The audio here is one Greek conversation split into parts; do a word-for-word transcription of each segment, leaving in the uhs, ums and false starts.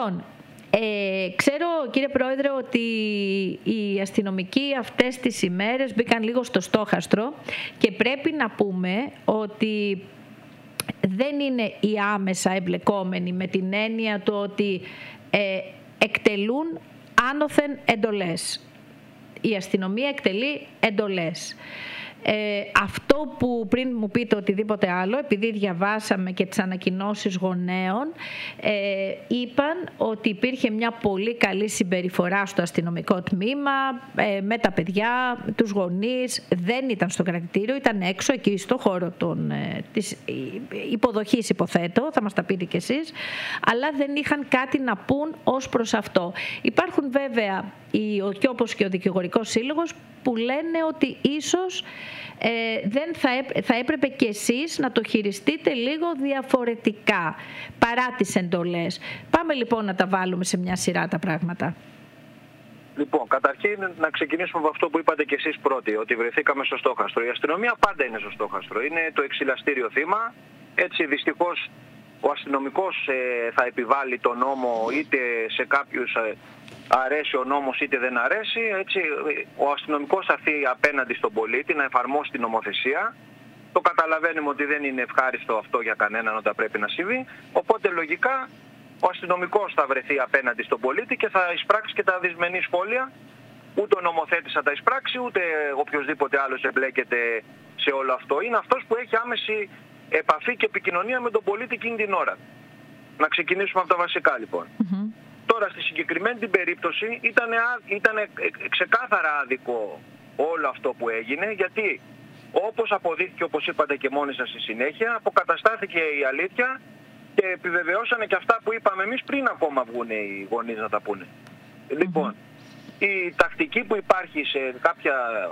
Λοιπόν, ε, ξέρω κύριε Πρόεδρε ότι οι αστυνομικοί αυτές τις ημέρες μπήκαν λίγο στο στόχαστρο και πρέπει να πούμε ότι δεν είναι οι άμεσα εμπλεκόμενοι με την έννοια του ότι ε, εκτελούν άνωθεν εντολές. Η αστυνομία εκτελεί εντολές. Ε, αυτό που πριν μου πείτε οτιδήποτε άλλο, επειδή διαβάσαμε και τις ανακοινώσεις γονέων, ε, είπαν ότι υπήρχε μια πολύ καλή συμπεριφορά στο αστυνομικό τμήμα, ε, με τα παιδιά, τους γονείς, δεν ήταν στο κρατητήριο, ήταν έξω εκεί στο χώρο των, ε, της υποδοχής υποθέτω, θα μας τα πείτε κι εσείς, αλλά δεν είχαν κάτι να πούν ως προς αυτό. Υπάρχουν βέβαια οι, και όπως και ο Δικηγορικός Σύλλογος που λένε ότι ίσως ε, δεν θα, έπ, θα έπρεπε και εσείς να το χειριστείτε λίγο διαφορετικά παρά τις εντολές. Πάμε λοιπόν να τα βάλουμε σε μια σειρά τα πράγματα. Λοιπόν, καταρχήν να ξεκινήσουμε από αυτό που είπατε και εσείς πρώτοι, ότι βρεθήκαμε στο στόχαστρο. Η αστυνομία πάντα είναι στο στόχαστρο. Είναι το εξηλαστήριο θύμα. Έτσι δυστυχώς ο αστυνομικός ε, θα επιβάλλει τον νόμο είτε σε κάποιους ε, αρέσει ο νόμος είτε δεν αρέσει. Έτσι, ο αστυνομικός θα έρθει απέναντι στον πολίτη να εφαρμόσει την νομοθεσία. Το καταλαβαίνουμε ότι δεν είναι ευχάριστο αυτό για κανέναν όταν πρέπει να συμβεί. Οπότε λογικά ο αστυνομικός θα βρεθεί απέναντι στον πολίτη και θα εισπράξει και τα δυσμενή σχόλια. Ούτε ο νομοθέτης θα τα εισπράξει, ούτε οποιοδήποτε άλλος εμπλέκεται σε όλο αυτό. Είναι αυτός που έχει άμεση επαφή και επικοινωνία με τον πολίτη εκείνη την ώρα. Να ξεκινήσουμε από τα βασικά λοιπόν. Mm-hmm. Τώρα στη συγκεκριμένη την περίπτωση ήταν, ήταν ξεκάθαρα άδικο όλο αυτό που έγινε, γιατί όπως αποδείχθηκε, όπως είπατε και μόνοι σας στη συνέχεια, αποκαταστάθηκε η αλήθεια και επιβεβαιώσανε και αυτά που είπαμε εμείς πριν ακόμα βγουν οι γονείς να τα πούνε. Mm-hmm. Λοιπόν, η τακτική που υπάρχει σε, κάποια,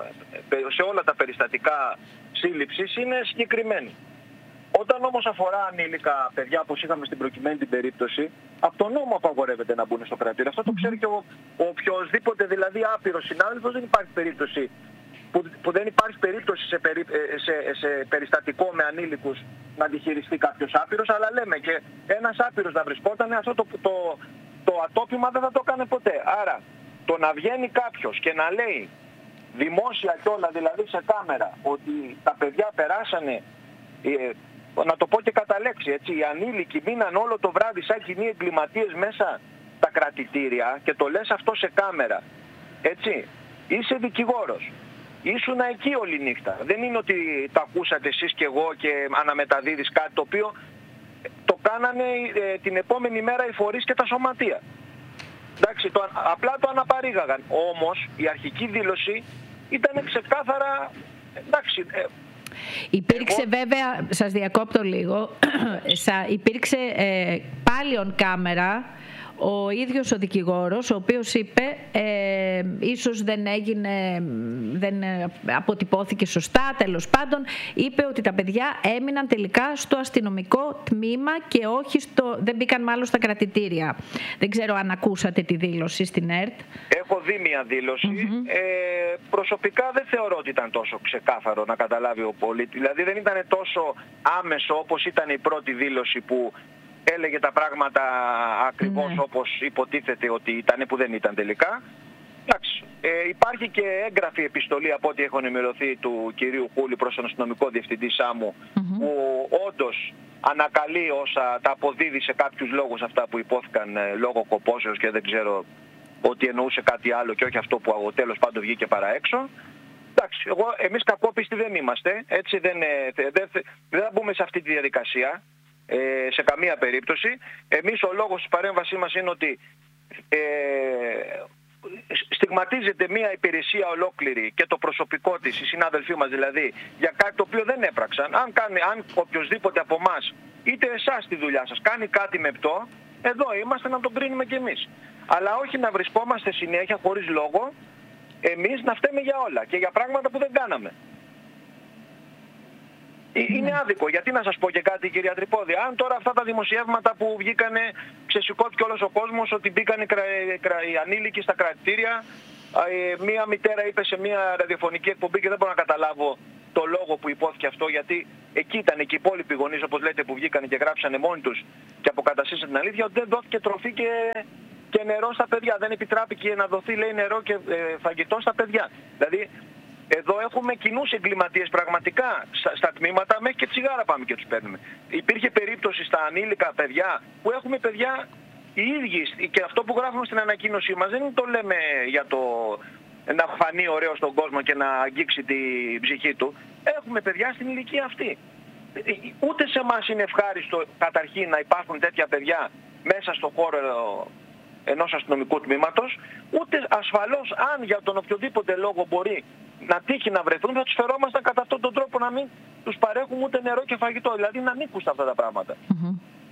σε όλα τα περιστατικά σύλληψης είναι συγκεκριμένη. Όταν όμως αφορά ανήλικα παιδιά, όπως είχαμε στην προκειμένη την περίπτωση, από τον νόμο απαγορεύεται να μπουν στο κρατήριο. Αυτό το ξέρει και ο, ο οποιοσδήποτε δηλαδή άπειρος συνάδελφος. Δεν υπάρχει περίπτωση που, που δεν υπάρχει περίπτωση σε, περί, σε, σε περιστατικό με ανήλικους να αντιχειριστεί κάποιος άπειρος, αλλά λέμε και ένας άπειρος να βρισκόταν, αυτό το, το, το, το ατόπιμα δεν θα το έκανε ποτέ. Άρα το να βγαίνει κάποιος και να λέει δημόσια κιόλα, δηλαδή σε κάμερα, ότι τα παιδιά περάσανε, ε, να το πω και κατά λέξη, έτσι, οι ανήλικοι μείναν όλο το βράδυ σαν κοινοί εγκληματίες μέσα τα κρατητήρια και το λες αυτό σε κάμερα, έτσι, είσαι δικηγόρος, ήσουν εκεί όλη νύχτα. Δεν είναι ότι το ακούσατε εσείς και εγώ και αναμεταδίδεις κάτι το οποίο το κάνανε ε, την επόμενη μέρα οι φορείς και τα σωματεία. Εντάξει, το, απλά το αναπαρήγαγαν. Όμως η αρχική δήλωση ήταν ξεκάθαρα, εντάξει... Ε, Υπήρξε Εγώ... βέβαια, σας διακόπτω λίγο, υπήρξε ε, πάλι on κάμερα ο ίδιος ο δικηγόρος, ο οποίος είπε ε, ίσως δεν έγινε, δεν αποτυπώθηκε σωστά, τέλος πάντων είπε ότι τα παιδιά έμειναν τελικά στο αστυνομικό τμήμα και όχι στο, δεν μπήκαν μάλλον στα κρατητήρια. Δεν ξέρω αν ακούσατε τη δήλωση στην ΕΡΤ. Έχω δει μια δήλωση. Mm-hmm. Ε, προσωπικά δεν θεωρώ ότι ήταν τόσο ξεκάθαρο να καταλάβει ο πολίτης. Δηλαδή δεν ήταν τόσο άμεσο όπως ήταν η πρώτη δήλωση που έλεγε τα πράγματα ακριβώς ναι. όπως υποτίθεται ότι ήταν, που δεν ήταν τελικά. Εντάξει, ε, υπάρχει και έγγραφη επιστολή από ό,τι έχω ενημερωθεί του κυρίου Κούλη προς τον αστυνομικό διευθυντή Σάμου, mm-hmm. που όντως ανακαλεί όσα τα αποδίδει σε κάποιους λόγους αυτά που υπόθηκαν ε, λόγω κοπόσεως και δεν ξέρω ότι εννοούσε κάτι άλλο και όχι αυτό που από τέλος πάντων βγήκε παρά έξω. Εντάξει, εγώ, εμείς κακόπιστοι δεν είμαστε, έτσι δεν, δεν, δεν, δεν θα μπούμε σε αυτή τη διαδικασία. Ε, σε καμία περίπτωση. Εμείς ο λόγος της παρέμβασής μας είναι ότι ε, στιγματίζεται μια υπηρεσία ολόκληρη και το προσωπικό της, οι συνάδελφοί μας δηλαδή, για κάτι το οποίο δεν έπραξαν. Αν, κάνει, αν οποιοσδήποτε από εμάς, είτε εσάς τη δουλειά σας, κάνει κάτι μεπτό, εδώ είμαστε να τον κρίνουμε κι εμείς. Αλλά όχι να βρισκόμαστε συνέχεια χωρίς λόγο εμείς να φταίμε για όλα και για πράγματα που δεν κάναμε. Είναι άδικο. Γιατί να σας πω και κάτι, κυρία Τρυπώδη. Αν τώρα αυτά τα δημοσιεύματα που βγήκανε, ξεσηκώθηκε όλος ο κόσμος ότι μπήκαν οι, κρα... οι ανήλικοι στα κρατητήρια. Ε, μία μητέρα είπε σε μία ραδιοφωνική εκπομπή και δεν μπορώ να καταλάβω το λόγο που υπόθηκε αυτό, γιατί εκεί ήταν και οι υπόλοιποι γονείς, όπως λέτε, που βγήκαν και γράψανε μόνοι τους και αποκαταστήσαν την αλήθεια, ότι δεν δόθηκε τροφή και, και νερό στα παιδιά. Δεν επιτράπηκε να δοθεί, λέει, νερό και ε, φαγητό στα παιδιά. Δηλαδή, εδώ έχουμε κοινούς εγκληματίες πραγματικά στα, στα τμήματα, μέχρι και τσιγάρα πάμε και τους παίρνουμε. Υπήρχε περίπτωση στα ανήλικα παιδιά που έχουμε παιδιά οι ίδιοι, και αυτό που γράφουμε στην ανακοίνωσή μας δεν το λέμε για το να φανεί ωραίο στον κόσμο και να αγγίξει την ψυχή του. Έχουμε παιδιά στην ηλικία αυτή. Ούτε σε εμάς είναι ευχάριστο καταρχήν να υπάρχουν τέτοια παιδιά μέσα στον χώρο ενός αστυνομικού τμήματος, ούτε ασφαλώς αν για τον οποιοδήποτε λόγο μπορεί να τύχει να βρεθούν, θα τους φερόμασταν κατά αυτόν τον τρόπο να μην τους παρέχουν ούτε νερό και φαγητό, δηλαδή να ανήκουν στα αυτά τα πράγματα. Mm-hmm.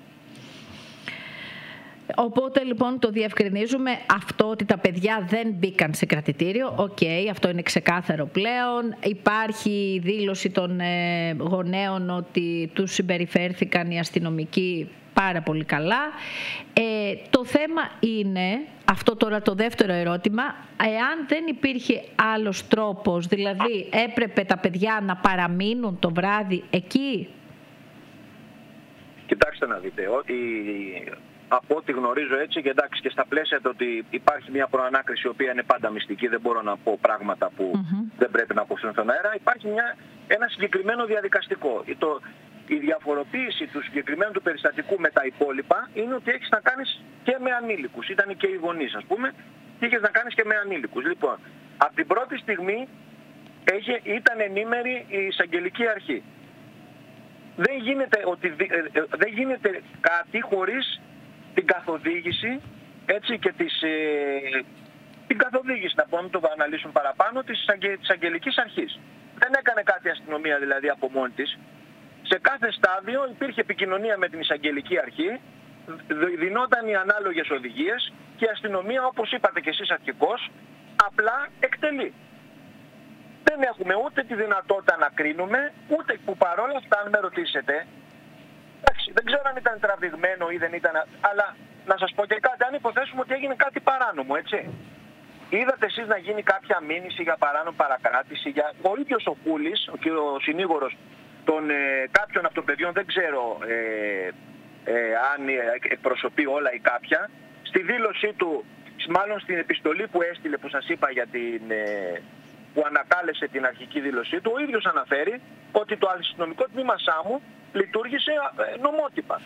Οπότε λοιπόν το διευκρινίζουμε αυτό, ότι τα παιδιά δεν μπήκαν σε κρατητήριο. Οκ, okay, αυτό είναι ξεκάθαρο πλέον. Υπάρχει δήλωση των ε, γονέων ότι τους συμπεριφέρθηκαν οι αστυνομικοί πάρα πολύ καλά. Ε, το θέμα είναι, αυτό τώρα το δεύτερο ερώτημα, εάν δεν υπήρχε άλλος τρόπος, δηλαδή έπρεπε τα παιδιά να παραμείνουν το βράδυ εκεί. Κοιτάξτε να δείτε, ότι από ό,τι γνωρίζω έτσι, και εντάξει και στα πλαίσια του ότι υπάρχει μια προανάκριση η οποία είναι πάντα μυστική, δεν μπορώ να πω πράγματα που mm-hmm. δεν πρέπει να ακούσουν στον αέρα, υπάρχει μια, ένα συγκεκριμένο διαδικαστικό. Το, η διαφοροποίηση του συγκεκριμένου του περιστατικού με τα υπόλοιπα είναι ότι έχεις να κάνεις και με ανήλικους. Ήταν και οι γονείς, ας πούμε, και είχες να κάνεις και με ανήλικους. Λοιπόν, από την πρώτη στιγμή είχε, ήταν ενήμερη η εισαγγελική αρχή. Δεν γίνεται, ότι, ε, ε, δεν γίνεται κάτι χωρίς την καθοδήγηση, έτσι, και της, ε, την καθοδήγηση, να πούμε, το αναλύσουν παραπάνω, της, της αγγελικής αρχής. Δεν έκανε κάτι η αστυνομία δηλαδή από μόνη της. Σε κάθε στάδιο υπήρχε επικοινωνία με την εισαγγελική αρχή, δινόταν οι ανάλογες οδηγίες και η αστυνομία, όπως είπατε και εσείς αρχικώς, απλά εκτελεί. Δεν έχουμε ούτε τη δυνατότητα να κρίνουμε, ούτε που παρόλα αυτά, αν με ρωτήσετε, εντάξει, δεν ξέρω αν ήταν τραβηγμένο ή δεν ήταν, αλλά να σας πω και κάτι, αν υποθέσουμε ότι έγινε κάτι παράνομο, έτσι. Είδατε εσείς να γίνει κάποια μήνυση για παράνομη παρακράτηση, για ο ίδιος ο Κούλης, ο, ο συνήγορος των ε, κάποιων από των παιδιών, δεν ξέρω ε, ε, αν εκπροσωπεί όλα ή κάποια, στη δήλωσή του, μάλλον στην επιστολή που έστειλε, που σας είπα για την... Ε, που ανακάλεσε την αρχική δήλωσή του, ο ίδιος αναφέρει ότι το αστυνομικό τμήμα Σάμου λειτουργήσε νομότυπα.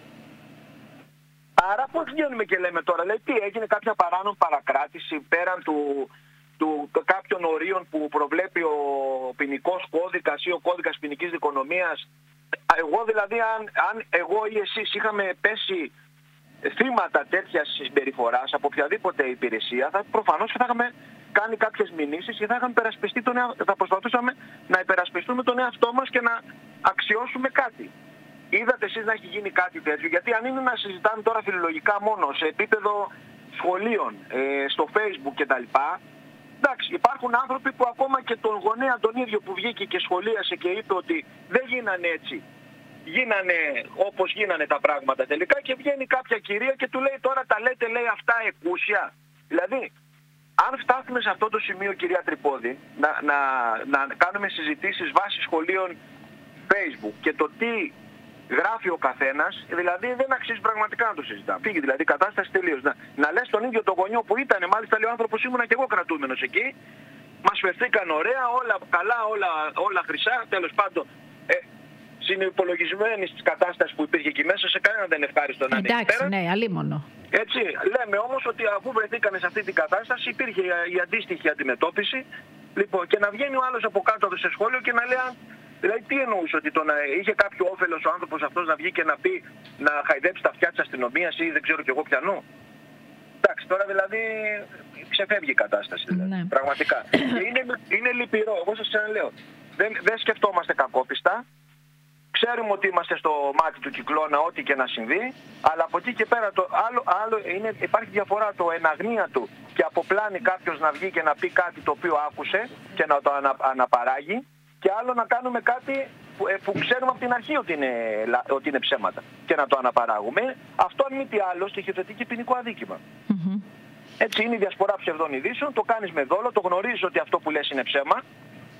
Άρα πώς βγαίνουμε και λέμε τώρα, λέει, τι έγινε, κάποια παράνομη παρακράτηση πέραν του, του κάποιων ορίων που προβλέπει ο ποινικός κώδικας ή ο κώδικας ποινικής δικονομίας. Εγώ δηλαδή, αν, αν εγώ ή εσείς είχαμε πέσει θύματα τέτοιας συμπεριφοράς από οποιαδήποτε υπηρεσία, θα, προφανώς θα είχαμε κάνει κάποιες μηνύσεις και θα είχαμε υπερασπιστεί τον εαυτό, θα προσπαθούσαμε να υπερασπιστούμε τον εαυτό μας και να αξιώσουμε κάτι. Είδατε εσείς να έχει γίνει κάτι τέτοιο, γιατί αν είναι να συζητάμε τώρα φιλολογικά μόνο σε επίπεδο σχολείων, ε, στο Facebook κτλ. Εντάξει, υπάρχουν άνθρωποι που ακόμα και τον γονέα τον ίδιο που βγήκε και σχολίασε και είπε ότι δεν γίνανε έτσι, γίνανε όπως γίνανε τα πράγματα τελικά, και βγαίνει κάποια κυρία και του λέει τώρα τα λέτε, λέει, αυτά εκούσια. Δηλαδή, αν φτάσουμε σε αυτό το σημείο, κυρία Τρυπόδη, να, να, να κάνουμε συζητήσεις βάσει σχολείων Facebook και το τι γράφει ο καθένας, δηλαδή δεν αξίζει πραγματικά να το συζητάμε. Πήγε δηλαδή η κατάσταση τελείως. Να, να λες τον ίδιο τον γονιό που ήταν, μάλιστα λέει ο άνθρωπος, ήμουνα και εγώ κρατούμενος εκεί, μας φερθήκαν ωραία, όλα καλά, όλα, όλα χρυσά, τέλος πάντων. Ε, συνυπολογισμένη της κατάστασης που υπήρχε εκεί μέσα, σε κανένα δεν είναι ευχάριστο να είναι. Εντάξει, ναι, αλίμονο. Έτσι, λέμε όμως ότι αφού βρεθήκανε σε αυτή την κατάσταση υπήρχε η αντίστοιχη αντιμετώπιση. Λοιπόν, και να βγαίνει ο άλλος από κάτω σε σχόλιο και να λέει, δηλαδή τι εννοούσε, ότι τον, είχε κάποιο όφελος ο άνθρωπος αυτός να βγει και να πει, να χαϊδέψει τα αυτιά της αστυνομίας ή δεν ξέρω κι εγώ πιανού. Εντάξει, τώρα δηλαδή ξεφεύγει η κατάσταση. Δηλαδή, ναι. Πραγματικά. Και είναι, είναι λυπηρό, εγώ σας ξαναλέω. Δεν, δεν σκεφτόμαστε κακόπιστα. Ξέρουμε ότι είμαστε στο μάτι του κυκλώνα, ό,τι και να συμβεί, αλλά από εκεί και πέρα το άλλο, άλλο είναι, υπάρχει διαφορά, το εν αγνία του και αποπλάνει κάποιος να βγει και να πει κάτι το οποίο άκουσε και να το ανα, αναπαράγει, και άλλο να κάνουμε κάτι που, που ξέρουμε από την αρχή ότι είναι, ότι είναι ψέματα και να το αναπαράγουμε. Αυτό αν μη τι άλλο στοιχειοθετεί και ποινικό αδίκημα. Mm-hmm. Έτσι είναι η διασπορά ψευδών ειδήσεων, το κάνεις με δόλο, το γνωρίζεις ότι αυτό που λες είναι ψέμα.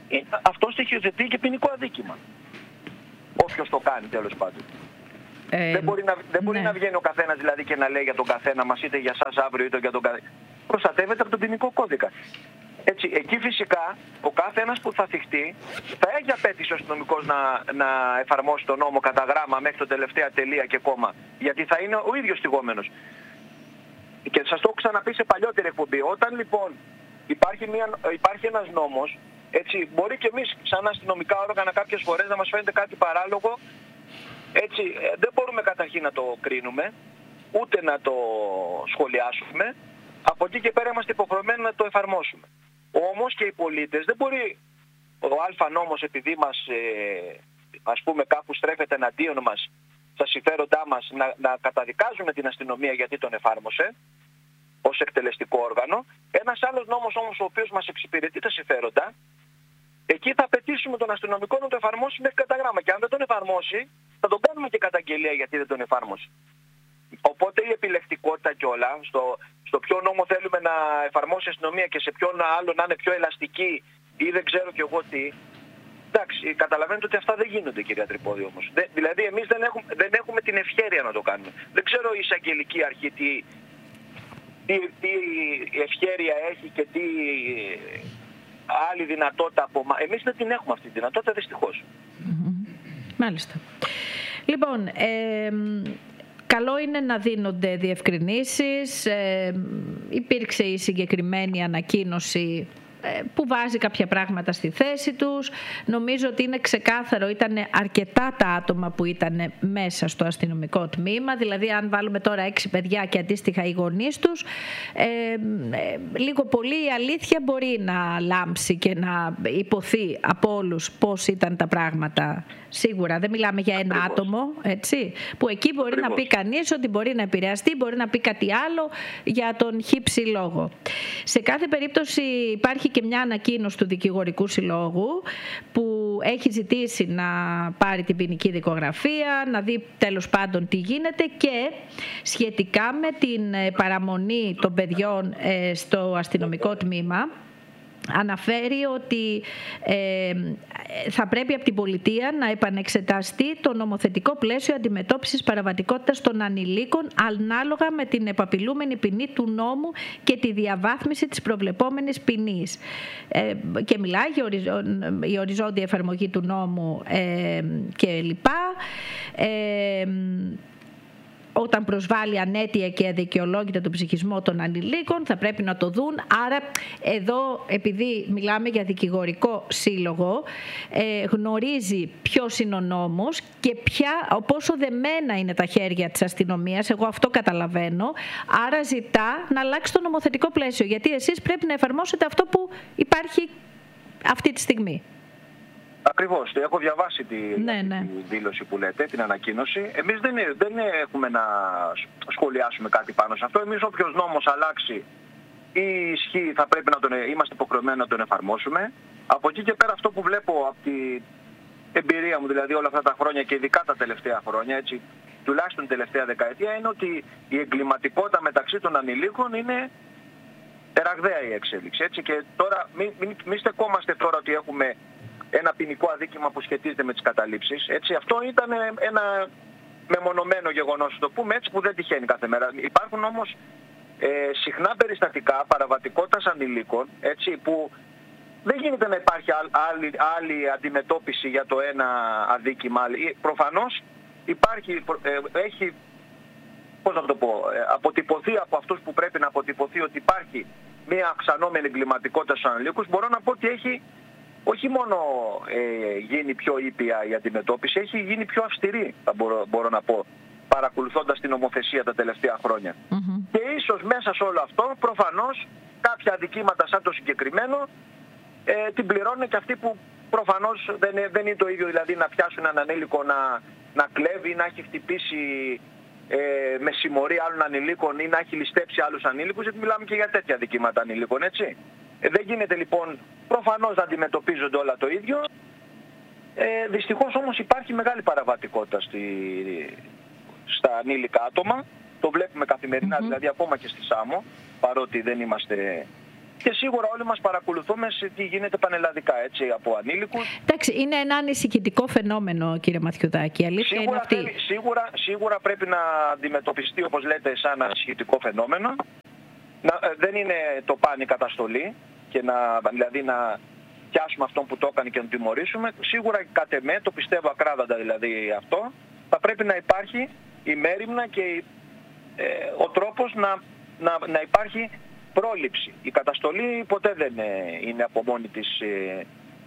αυτό στοιχειοθετεί και ποινικό αδίκημα. Όποιος το κάνει τέλος πάντων. Ε, δεν μπορεί, να, δεν μπορεί ναι. να βγαίνει ο καθένας δηλαδή και να λέει για τον καθένα μας, είτε για σας αύριο είτε για τον καθένα. Προστατεύεται από τον ποινικό κώδικα. Έτσι, εκεί φυσικά ο κάθε ένας που θα θυχτεί θα έχει απέτηση ο αστυνομικός να, να εφαρμόσει τον νόμο κατά γράμμα μέχρι το τελευταία τελεία και κόμμα. Γιατί θα είναι ο ίδιος θυγόμενος. Και σας το έχω ξαναπεί σε παλιότερη εκπομπή. Όταν λοιπόν υπάρχει, μια, υπάρχει ένας νόμος, έτσι, μπορεί και εμείς σαν αστυνομικά όργανα κάποιες φορές να μας φαίνεται κάτι παράλογο. Έτσι, δεν μπορούμε καταρχήν να το κρίνουμε, ούτε να το σχολιάσουμε. Από εκεί και πέρα είμαστε υποχρεωμένοι να το εφαρμόσουμε. Όμως και οι πολίτες δεν μπορεί ο αλφα νόμος επειδή μας ε, ας πούμε κάπου στρέφεται εναντίον μας στα συμφέροντά μας να, να καταδικάζουμε την αστυνομία γιατί τον εφάρμοσε ως εκτελεστικό όργανο. Ένας άλλος νόμος όμως ο οποίος μας εξυπηρετεί τα συμφέροντα, εκεί θα απαιτήσουμε τον αστυνομικό να το εφαρμόσει μέχρι κατά γράμμα. Και αν δεν τον εφαρμόσει θα τον κάνουμε και καταγγελία γιατί δεν τον εφάρμοσε. Οπότε η επιλεκτικότητα κιόλα στο, στο ποιο νόμο θέλουμε να εφαρμόσει η αστυνομία και σε ποιον άλλο να είναι πιο ελαστική ή δεν ξέρω κι εγώ τι. Εντάξει, καταλαβαίνετε ότι αυτά δεν γίνονται, κυρία Τρυπόδη όμως. Δε, δηλαδή εμείς δεν έχουμε, δεν έχουμε την ευχέρεια να το κάνουμε. Δεν ξέρω η εισαγγελική αρχή τι, τι, τι ευχέρεια έχει και τι άλλη δυνατότητα από εμάς. Εμείς δεν την έχουμε αυτή τη δυνατότητα δυστυχώς. Mm-hmm. Μάλιστα. Λοιπόν, ε, καλό είναι να δίνονται διευκρινήσεις. Ε, υπήρξε η συγκεκριμένη ανακοίνωση που βάζει κάποια πράγματα στη θέση τους. Νομίζω ότι είναι ξεκάθαρο, ήταν αρκετά τα άτομα που ήταν μέσα στο αστυνομικό τμήμα, δηλαδή αν βάλουμε τώρα έξι παιδιά και αντίστοιχα οι γονείς τους, ε, ε, λίγο πολύ η αλήθεια μπορεί να λάμψει και να υποθεί από όλους πώς ήταν τα πράγματα. Σίγουρα δεν μιλάμε για ένα Ακριβώς. άτομο, έτσι, που εκεί μπορεί Ακριβώς. να πει κανείς ότι μπορεί να επηρεαστεί, μπορεί να πει κάτι άλλο για τον χύψη λόγο. Σε κάθε περίπτωση υπάρχει και μια ανακοίνωση του Δικηγορικού Συλλόγου που έχει ζητήσει να πάρει την ποινική δικογραφία, να δει τέλος πάντων τι γίνεται και σχετικά με την παραμονή των παιδιών στο αστυνομικό τμήμα. Αναφέρει ότι ε, θα πρέπει από την πολιτεία να επανεξεταστεί το νομοθετικό πλαίσιο αντιμετώπισης παραβατικότητας των ανηλίκων ανάλογα με την επαπειλούμενη ποινή του νόμου και τη διαβάθμιση της προβλεπόμενης ποινής. Ε, και μιλάει για οριζό, η οριζόντια εφαρμογή του νόμου ε, και λοιπά. Ε, όταν προσβάλλει ανέτεια και αδικαιολόγητα τον ψυχισμό των ανηλίκων θα πρέπει να το δουν. Άρα εδώ επειδή μιλάμε για δικηγορικό σύλλογο ε, γνωρίζει ποιος είναι ο νόμος και ποια, πόσο δεμένα είναι τα χέρια της αστυνομίας. Εγώ αυτό καταλαβαίνω. Άρα ζητά να αλλάξει το νομοθετικό πλαίσιο γιατί εσείς πρέπει να εφαρμόσετε αυτό που υπάρχει αυτή τη στιγμή. Ακριβώς. Έχω διαβάσει τη, ναι, ναι. τη δήλωση που λέτε, την ανακοίνωση. Εμείς δεν, δεν έχουμε να σχολιάσουμε κάτι πάνω σε αυτό. Εμείς όποιος νόμος αλλάξει ή ισχύει θα πρέπει να τον, είμαστε υποχρεωμένοι να τον εφαρμόσουμε. Από εκεί και πέρα αυτό που βλέπω από την εμπειρία μου, δηλαδή όλα αυτά τα χρόνια και ειδικά τα τελευταία χρόνια, έτσι, τουλάχιστον την τελευταία δεκαετία, είναι ότι η εγκληματικότητα μεταξύ των ανηλίκων είναι ραγδαία η εξέλιξη. Έτσι, και τώρα μην, μην, μην στεκόμαστε τώρα ότι έχουμε ένα ποινικό αδίκημα που σχετίζεται με τις καταλήψεις. Έτσι, αυτό ήταν ένα μεμονωμένο γεγονός, το πούμε έτσι, που δεν τυχαίνει κάθε μέρα. Υπάρχουν όμως ε, συχνά περιστατικά παραβατικότητας ανηλίκων, έτσι, που δεν γίνεται να υπάρχει άλλη, άλλη αντιμετώπιση για το ένα αδίκημα. Προφανώς υπάρχει, ε, έχει, πώς να το πω, ε, αποτυπωθεί από αυτούς που πρέπει να αποτυπωθεί ότι υπάρχει μια αυξανόμενη εγκληματικότητα στους ανηλίκους. Μπορώ να πω ότι έχει όχι μόνο ε, γίνει πιο ήπια η αντιμετώπιση, έχει γίνει πιο αυστηρή, θα μπορώ, μπορώ να πω, παρακολουθώντας την νομοθεσία τα τελευταία χρόνια. Mm-hmm. Και ίσως μέσα σε όλο αυτό, προφανώς, κάποια αδικήματα σαν το συγκεκριμένο, ε, την πληρώνουν και αυτοί που προφανώς δεν, δεν είναι το ίδιο, δηλαδή να πιάσουν έναν ανήλικο να, να κλέβει ή να έχει χτυπήσει ε, με συμμορία άλλων ανηλίκων ή να έχει ληστέψει άλλους ανήλικους, γιατί μιλάμε και για τέτοια αδικήματα ανηλίκων, έτσι. Ε, δεν γίνεται λοιπόν προφανώς να αντιμετωπίζονται όλα το ίδιο. Ε, δυστυχώς όμως υπάρχει μεγάλη παραβατικότητα στη, στα ανήλικα άτομα. Το βλέπουμε καθημερινά, mm-hmm. δηλαδή ακόμα και στη Σάμο, παρότι δεν είμαστε Και σίγουρα όλοι μας παρακολουθούμε σε τι γίνεται πανελλαδικά, έτσι, από ανήλικους. Εντάξει, είναι ένα ανησυχητικό φαινόμενο, κύριε Μαθιουδάκη. Η αλήθεια σίγουρα, είναι αυτή. Θέλει, σίγουρα, σίγουρα πρέπει να αντιμετωπιστεί, όπως λέτε, σαν ανησυχητικό φαινόμενο. Να, δεν είναι το πάνη καταστολή, και να, δηλαδή να πιάσουμε αυτόν που το έκανε και να τον τιμωρήσουμε. Σίγουρα κατ' εμέ, το πιστεύω ακράδαντα δηλαδή αυτό, θα πρέπει να υπάρχει η μέριμνα και ε, ο τρόπος να, να, να υπάρχει πρόληψη. Η καταστολή ποτέ δεν είναι από μόνη της ε,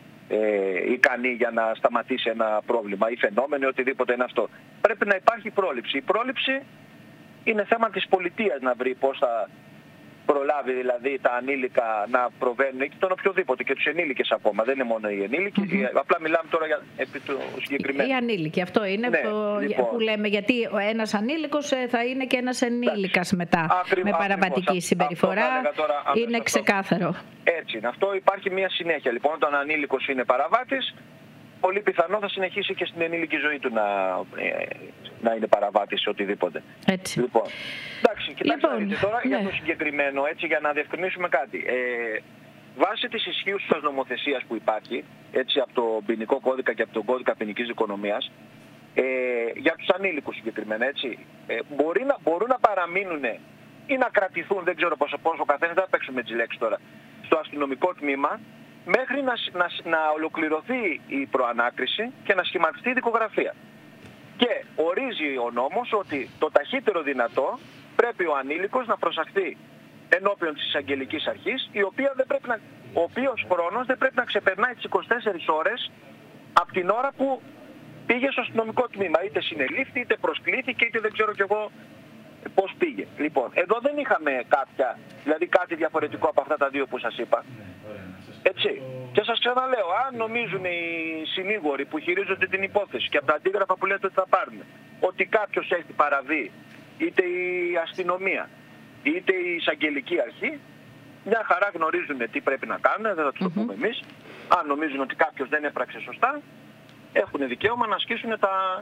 ε, ικανή για να σταματήσει ένα πρόβλημα ή φαινόμενο ή οτιδήποτε είναι αυτό. Πρέπει να υπάρχει πρόληψη. Η πρόληψη είναι θέμα της πολιτείας να βρει πώς θα προλάβει δηλαδή τα ανήλικα να προβαίνουν ή τον οποιοδήποτε, και τους ενήλικες ακόμα. Δεν είναι μόνο οι ενήλικες. Mm-hmm. Απλά μιλάμε τώρα για επί του συγκεκριμένου. Οι ανήλικοι, αυτό είναι ναι, το, λοιπόν. που λέμε, γιατί ένας ανήλικος θα είναι και ένας ενήλικας μετά. Ακριβώς, με παραβατική ακριβώς, συμπεριφορά. Τώρα, είναι αυτό. Ξεκάθαρο. Έτσι είναι. Αυτό υπάρχει μια συνέχεια. Λοιπόν, όταν ο ανήλικος είναι παραβάτης, πολύ πιθανό θα συνεχίσει και στην ενήλικη ζωή του να, ε, να είναι παραβάτης σε οτιδήποτε. Έτσι. Λοιπόν, εντάξει, κοιτάξτε λοιπόν, τώρα ναι. για το συγκεκριμένο, έτσι, για να διευκρινίσουμε κάτι. Ε, βάσει της ισχύουσας νομοθεσίας που υπάρχει, έτσι, από το ποινικό κώδικα και από τον κώδικα ποινικής δικονομίας, ε, για τους ανήλικους συγκεκριμένα, έτσι, ε, μπορεί να, μπορούν να παραμείνουν ή να κρατηθούν, δεν ξέρω πόσο, πόσο καθένας, δεν θα παίξουμε τις λέξεις τώρα, στο αστυνομικό τμήμα, μέχρι να, να, να ολοκληρωθεί η προανάκριση και να σχηματιστεί η δικογραφία. Και ορίζει ο νόμος ότι το ταχύτερο δυνατό πρέπει ο ανήλικος να προσαχθεί ενώπιον της εισαγγελικής αρχής, η οποία δεν πρέπει να, ο οποίος χρόνος δεν πρέπει να ξεπερνάει τις είκοσι τέσσερις ώρες από την ώρα που πήγε στο αστυνομικό τμήμα. Είτε συνελήφθη, είτε προσκλήθηκε, είτε δεν ξέρω κι εγώ πώς πήγε. Λοιπόν, εδώ δεν είχαμε κάποια, δηλαδή κάτι διαφορετικό από αυτά τα δύο που σας είπα. Έτσι. Και σας ξαναλέω, αν νομίζουν οι συνήγοροι που χειρίζονται την υπόθεση και από τα αντίγραφα που λέτε ότι θα πάρουν, ότι κάποιος έχει παραβεί, είτε η αστυνομία, είτε η εισαγγελική αρχή, μια χαρά γνωρίζουν τι πρέπει να κάνουν, δεν θα τους το πούμε εμείς. Αν νομίζουν ότι κάποιος δεν έπραξε σωστά, έχουν δικαίωμα να ασκήσουν τα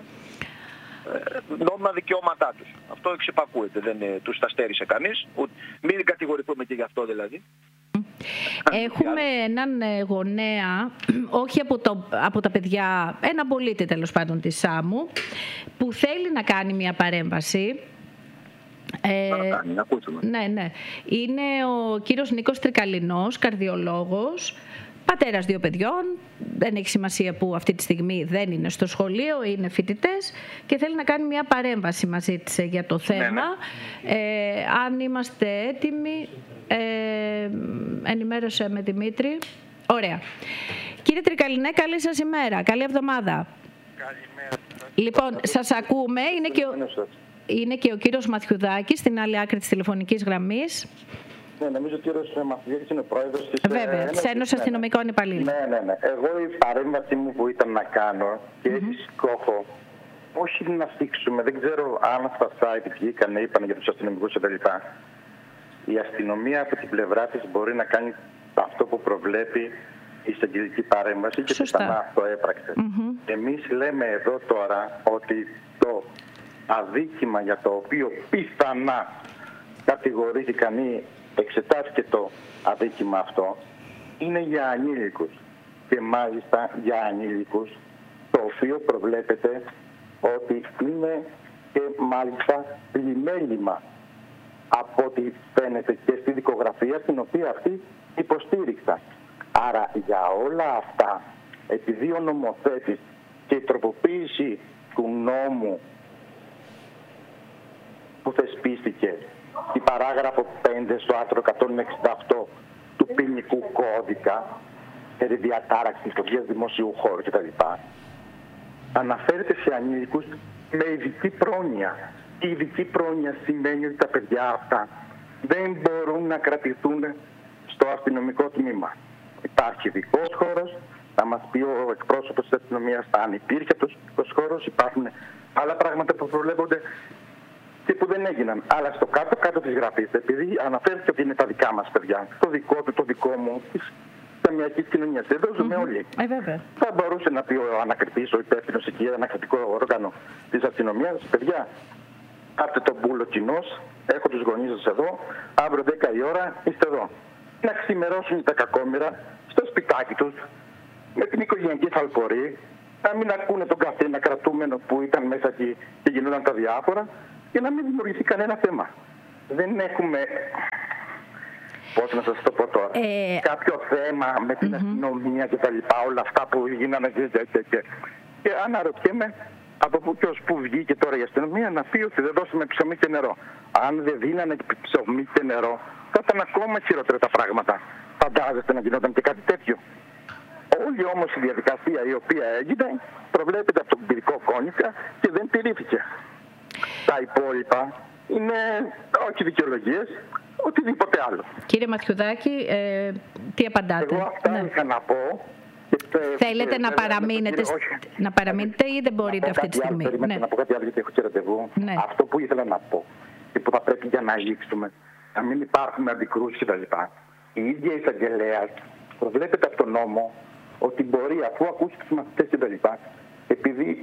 νόμιμα δικαιώματά τους. Αυτό εξυπακούεται, δεν τους τα στέρισε κανείς. Μην κατηγορηθούμε και γι' αυτό δηλαδή. Έχουμε έναν γονέα, όχι από, το, από τα παιδιά, έναν πολίτη τέλος πάντων της Σάμου, που θέλει να κάνει μια παρέμβαση. Ε, να κάνει, να ακούσουμε. Ναι, ναι. Είναι ο κύριος Νίκος Τρικαλινός, καρδιολόγος, πατέρας δύο παιδιών, δεν έχει σημασία που αυτή τη στιγμή δεν είναι στο σχολείο, είναι φοιτητές, και θέλει να κάνει μια παρέμβαση μαζί της για το θέμα. Ναι, ναι. Ε, αν είμαστε έτοιμοι, ε, ενημέρωσε με Δημήτρη. Ωραία. Κύριε Τρικαλινέ, καλή σας ημέρα, καλή εβδομάδα. Καλημέρα. Λοιπόν, σας ακούμε, είναι και, ο, είναι και ο κύριος Μαθιουδάκης στην άλλη άκρη της τηλεφωνικής γραμμής. Ναι, νομίζω ότι ο κύριος Μαθιουδάκης είναι ο πρόεδρος της Βέβαια, της Ένωσης Αστυνομικών Υπαλλήλων. Ναι, ναι, ναι. Εγώ η παρέμβαση μου που ήταν να κάνω και έχει mm-hmm. σκόχο όχι να θίξουμε, δεν ξέρω αν στα site βγήκαν, είπαν για τους αστυνομικούς κτλ. Η αστυνομία από την πλευρά της μπορεί να κάνει αυτό που προβλέπει η εισαγγελική παρέμβαση και πιθανά αυτό έπραξε. Mm-hmm. Εμείς λέμε εδώ τώρα ότι το αδίκημα για το οποίο πιθανά κατηγορήθηκαν ή εξετάστηκε το αδίκημα αυτό είναι για ανήλικους, και μάλιστα για ανήλικους, το οποίο προβλέπεται ότι είναι και μάλιστα πλημέλημα από ό,τι φαίνεται και στη δικογραφία στην οποία αυτή υποστήριξα. Άρα για όλα αυτά, επειδή ο νομοθέτης και η τροποποίηση του νόμου που θεσπίστηκε, η παράγραφο πέντε στο άρθρο εκατόν εξήντα οκτώ του ποινικού κώδικα, περί διατάραξης λειτουργίας δημοσίου χώρου κτλ., αναφέρεται σε ανήλικους με ειδική πρόνοια. Η ειδική πρόνοια σημαίνει ότι τα παιδιά αυτά δεν μπορούν να κρατηθούν στο αστυνομικό τμήμα. Υπάρχει ειδικός χώρος, θα μας πει ο εκπρόσωπος της αστυνομίας αν υπήρχε αυτός ο ειδικός χώρος, υπάρχουν άλλα πράγματα που προβλέπονται και που δεν έγιναν. Αλλά στο κάτω-κάτω της γραφής, επειδή αναφέρθηκε ότι είναι τα δικά μας παιδιά, το δικό του, το δικό μου, της ταμιακής κοινωνίας, εδώ ζούμε mm-hmm. όλοι. Ε, θα μπορούσε να πει ο ανακριτής, ο υπεύθυνος εκεί, ένα ανακριτικό όργανο της αστυνομίας, παιδιά, πάρτε τον μπούλο κοινός, έχω τους γονείς σας εδώ, αύριο δέκα η ώρα είστε εδώ. να ξημερώσουν τα κακόμοιρα στο σπιτάκι τους, με την οικογενειακή θαλπορή, να μην ακούνε τον καθένα κρατούμενο που ήταν μέσα και, και γινόταν τα διάφορα και να μην δημιουργηθεί κανένα θέμα. Δεν έχουμε, πώς να σας το πω τώρα, ε... κάποιο θέμα με την mm-hmm. αστυνομία και τα λοιπά, όλα αυτά που γίνανε και, και, και, και. και αναρωτιέμαι από πού και ως πού βγήκε τώρα η αστυνομία να πει ότι δεν δώσαμε ψωμί και νερό. Αν δεν δίνανε ψωμί και νερό, θα ήταν ακόμα χειρότερα τα πράγματα. Φαντάζεστε να γινόταν και κάτι τέτοιο. Όλη όμως η διαδικασία η οποία έγινε προβλέπεται από τον πυρικό κώδικα και δεν τηρήθηκε. Τα υπόλοιπα είναι όχι δικαιολογίες, οτιδήποτε άλλο. Κύριε Ματιουδάκη, ε, τι απαντάτε? Εγώ αυτά ναι. είχα να πω. Θέλετε ε, να, παραμείνετε, κύριο, να παραμείνετε ή δεν μπορείτε αυτή τη στιγμή? Άλλο, ναι. Να πω κάτι άλλο γιατί έχω και ραντεβού. Ναι. Αυτό που ήθελα να πω και που θα πρέπει για να αγγίξουμε, να μην υπάρχουν αντικρούσεις κτλ. Η ίδια η εισαγγελέας προβλέπεται από τον νόμο ότι μπορεί, αφού ακούσει τους μαθητές κτλ. Επειδή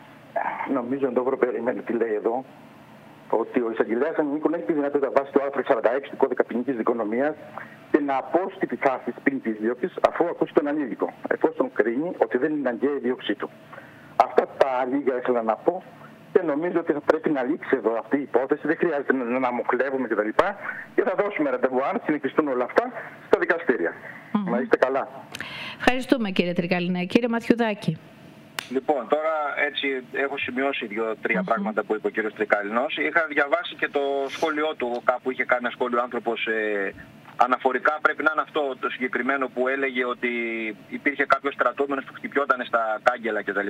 νομίζω ότι το βρω, περιμένω τι λέει εδώ, ότι ο εισαγγελέας ανηλίκων έχει τη δυνατότητα βάσει του άρθρου σαράντα έξι του κώδικα ποινικής δικονομίας και να απόσχει τη φάση ποινικής δίωξης αφού ακούσει τον ανήλικο, εφόσον κρίνει ότι δεν είναι αναγκαία η δίωξή του. Αυτά τα λίγα ήθελα να πω και νομίζω ότι θα πρέπει να λήξει εδώ αυτή η υπόθεση. Δεν χρειάζεται να, να μοχλεύουμε κτλ. Και, και θα δώσουμε ραντεβού αν συνεχιστούν όλα αυτά στα δικαστήρια. Mm-hmm. Να είστε καλά. Ευχαριστούμε κύριε Τρικαλινέ. Κύριε Ματιουδάκη. Λοιπόν, τώρα έτσι έχω σημειώσει δύο-τρία mm-hmm. πράγματα που είπε ο κύριος Τρικαλινός. Είχα διαβάσει και το σχόλιο του, κάπου είχε κάνει ένα σχόλιο άνθρωπος ε, αναφορικά, πρέπει να είναι αυτό το συγκεκριμένο που έλεγε ότι υπήρχε κάποιος κρατούμενος που χτυπιόταν στα κάγκελα κτλ.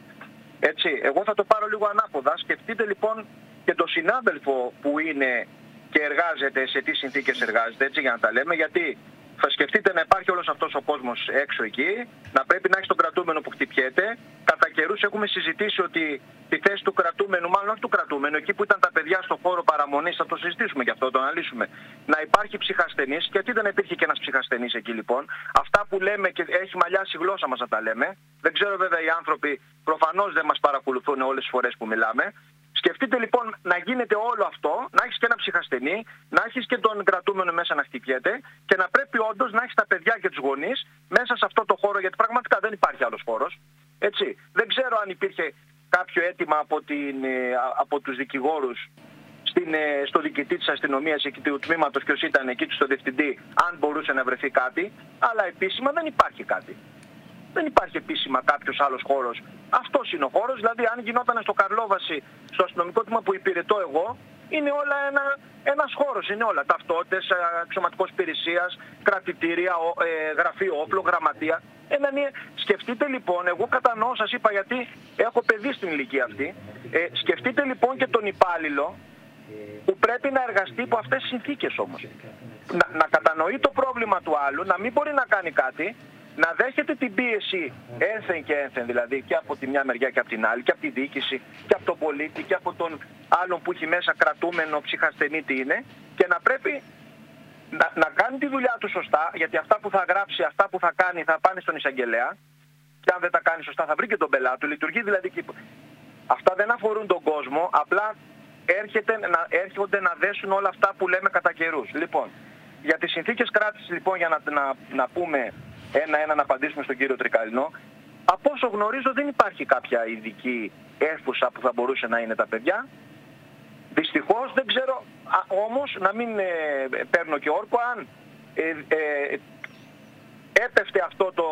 Έτσι, εγώ θα το πάρω λίγο ανάποδα. Σκεφτείτε λοιπόν και τον συνάδελφο που είναι και εργάζεται, σε τι συνθήκες εργάζεται, έτσι για να τα λέμε, γιατί θα σκεφτείτε να υπάρχει όλος αυτός ο κόσμος έξω εκεί, να πρέπει να έχει τον κρατούμενο που χτυπιέται. Κατά καιρούς έχουμε συζητήσει ότι τη θέση του κρατούμενου, μάλλον όχι του κρατούμενου, εκεί που ήταν τα παιδιά στο χώρο παραμονής, θα το συζητήσουμε και αυτό, το αναλύσουμε, να υπάρχει ψυχασθενής. Γιατί δεν υπήρχε και ένας ψυχασθενής εκεί λοιπόν? Αυτά που λέμε και έχει μαλλιάσει η γλώσσα μας να τα λέμε. Δεν ξέρω βέβαια οι άνθρωποι προφανώς δεν μας παρακολουθούν όλες τις φορές που μιλάμε. Σκεφτείτε λοιπόν να γίνεται όλο αυτό, να έχεις και ένα ψυχασθενή, να έχεις και τον κρατούμενο μέσα να χτυπιέται και να πρέπει όντως να έχεις τα παιδιά και τους γονείς μέσα σε αυτό το χώρο, γιατί πραγματικά δεν υπάρχει άλλος χώρος. Έτσι. Δεν ξέρω αν υπήρχε κάποιο αίτημα από, την, από τους δικηγόρους στην, στο διοικητή της αστυνομίας εκεί του τμήματος, ποιος ήταν εκεί, στο διευθυντή, αν μπορούσε να βρεθεί κάτι, αλλά επίσημα δεν υπάρχει κάτι. Δεν υπάρχει επίσημα κάποιος άλλος χώρος. Αυτός είναι ο χώρος, δηλαδή αν γινόταν στο Καρλόβαση, στο αστυνομικό τμήμα που υπηρετώ εγώ, είναι όλα ένα, ένας χώρος, είναι όλα. Ταυτότητες, αξιωματικός υπηρεσίας, κρατητήρια, ε, γραφείο όπλο, γραμματεία. Ένα, σκεφτείτε λοιπόν, εγώ κατανοώ, σας είπα γιατί έχω παιδί στην ηλικία αυτή, ε, σκεφτείτε λοιπόν και τον υπάλληλο που πρέπει να εργαστεί υπό αυτές τις συνθήκες όμως. Να, να κατανοεί το πρόβλημα του άλλου, να μην μπορεί να κάνει κάτι, να δέχεται την πίεση ένθεν και ένθεν, δηλαδή και από τη μια μεριά και από την άλλη, και από τη διοίκηση και από τον πολίτη και από τον άλλον που έχει μέσα κρατούμενο, ψυχασθενή τι είναι, και να πρέπει να, να κάνει τη δουλειά του σωστά, γιατί αυτά που θα γράψει, αυτά που θα κάνει θα πάνε στον εισαγγελέα και αν δεν τα κάνει σωστά θα βρει και τον πελάτη του. Λειτουργεί δηλαδή και... Αυτά δεν αφορούν τον κόσμο, απλά έρχεται να, έρχονται να δέσουν όλα αυτά που λέμε κατά καιρούς. Λοιπόν, για τις συνθήκες κράτησης λοιπόν, για να, να, να πούμε ένα-ένα να απαντήσουμε στον κύριο Τρικαλινό, από όσο γνωρίζω δεν υπάρχει κάποια ειδική αίθουσα που θα μπορούσε να είναι τα παιδιά. Δυστυχώς δεν ξέρω, α, όμως να μην ε, παίρνω και όρκο, αν ε, ε, έπεφτε αυτό το,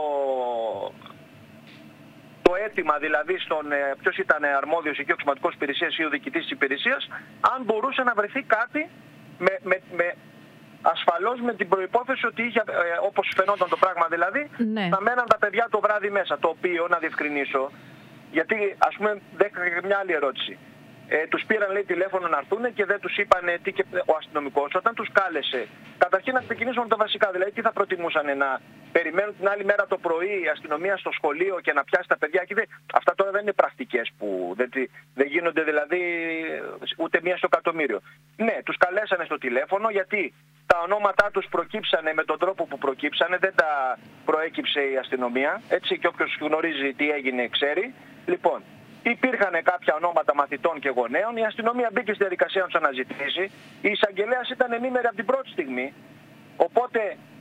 το αίτημα, δηλαδή στον ε, ποιος ήταν αρμόδιος εκεί, ο αξιωματικός υπηρεσίας ή ο διοικητής της υπηρεσίας, αν μπορούσε να βρεθεί κάτι με, με, με ασφαλώς με την προϋπόθεση ότι είχε, ε, όπως φαινόταν το πράγμα δηλαδή, ναι, θα μέναν τα παιδιά το βράδυ μέσα. Το οποίο, να διευκρινίσω, γιατί ας πούμε δέχτηκα και μια άλλη ερώτηση. Ε, τους πήραν λέει τηλέφωνο να έρθουν και δεν τους είπαν τι και ο αστυνομικός όταν τους κάλεσε. Καταρχήν να ξεκινήσουμε με τα βασικά, δηλαδή τι θα προτιμούσαν, να περιμένουν την άλλη μέρα το πρωί η αστυνομία στο σχολείο και να πιάσει τα παιδιά. Και δε, αυτά τώρα δεν είναι πρακτικές που δεν, δεν γίνονται δηλαδή ούτε μία στο εκατομμύριο. Ναι, τους καλέσανε στο τηλέφωνο γιατί τα ονόματά τους προκύψανε με τον τρόπο που προκύψανε, δεν τα προέκυψε η αστυνομία, έτσι, και όποιος γνωρίζει τι έγινε ξέρει. Λοιπόν, υπήρχαν κάποια ονόματα μαθητών και γονέων, η αστυνομία μπήκε στη διαδικασία να τους αναζητήσει, η εισαγγελέας ήταν ενήμερη από την πρώτη στιγμή, οπότε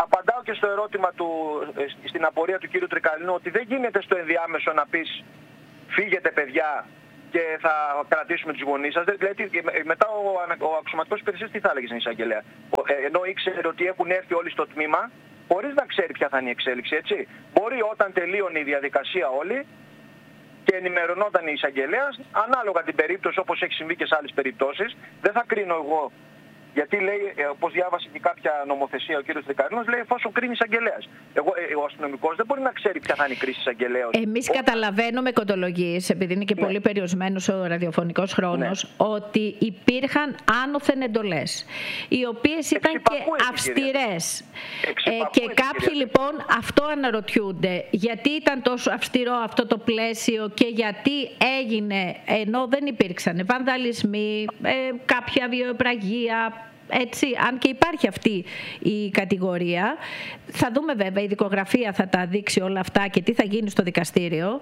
απαντάω και στο ερώτημα του, στην απορία του κύριου Τρικαλινού, ότι δεν γίνεται στο ενδιάμεσο να πεις φύγετε παιδιά και θα κρατήσουμε τους γονείς σας. Δηλαδή, μετά ο, ο αξιωματικός υπηρεσίας τι θα έλεγε στην εισαγγελέα? Ενώ ήξερε ότι έχουν έρθει όλοι στο τμήμα, χωρίς να ξέρει ποια θα είναι η εξέλιξη, έτσι. Μπορεί όταν τελείωνε η διαδικασία όλη και ενημερωνόταν η εισαγγελέας, ανάλογα την περίπτωση, όπως έχει συμβεί και σε άλλες περιπτώσεις, δεν θα κρίνω εγώ. Γιατί λέει, όπως διάβασε και κάποια νομοθεσία ο κύριος Τρικαλινός, λέει εφόσον κρίνει εισαγγελέας. Εγώ, ε, ο αστυνομικός δεν μπορεί να ξέρει ποια θα είναι η κρίση εισαγγελέως. Εμείς ο... καταλαβαίνουμε κοντολογίες, επειδή είναι και ναι. πολύ περιορισμένος ο ραδιοφωνικός χρόνος, ναι. ότι υπήρχαν άνωθεν εντολές, οι οποίες ήταν και αυστηρές. Ε, και κάποιοι κυρία. λοιπόν αυτό αναρωτιούνται, γιατί ήταν τόσο αυστηρό αυτό το πλαίσιο και γιατί έγινε, ενώ δεν υπήρξαν βανδαλισμοί, ε, κάποια βιοπραγία. Έτσι, αν και υπάρχει αυτή η κατηγορία, θα δούμε βέβαια, η δικογραφία θα τα δείξει όλα αυτά και τι θα γίνει στο δικαστήριο.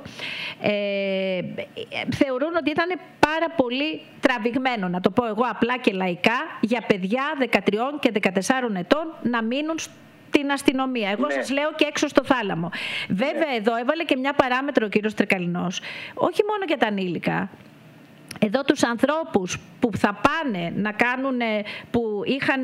Ε, θεωρούν ότι ήταν πάρα πολύ τραβηγμένο, να το πω εγώ απλά και λαϊκά, για παιδιά δεκατρία και δεκατέσσερα ετών να μείνουν στην αστυνομία. Εγώ ναι. σας λέω και έξω στο θάλαμο. Βέβαια ναι. εδώ έβαλε και μια παράμετρο ο κύριος Τρικαλινός, όχι μόνο για τα ανήλικα. Εδώ τους ανθρώπους που θα πάνε να κάνουν, που είχαν,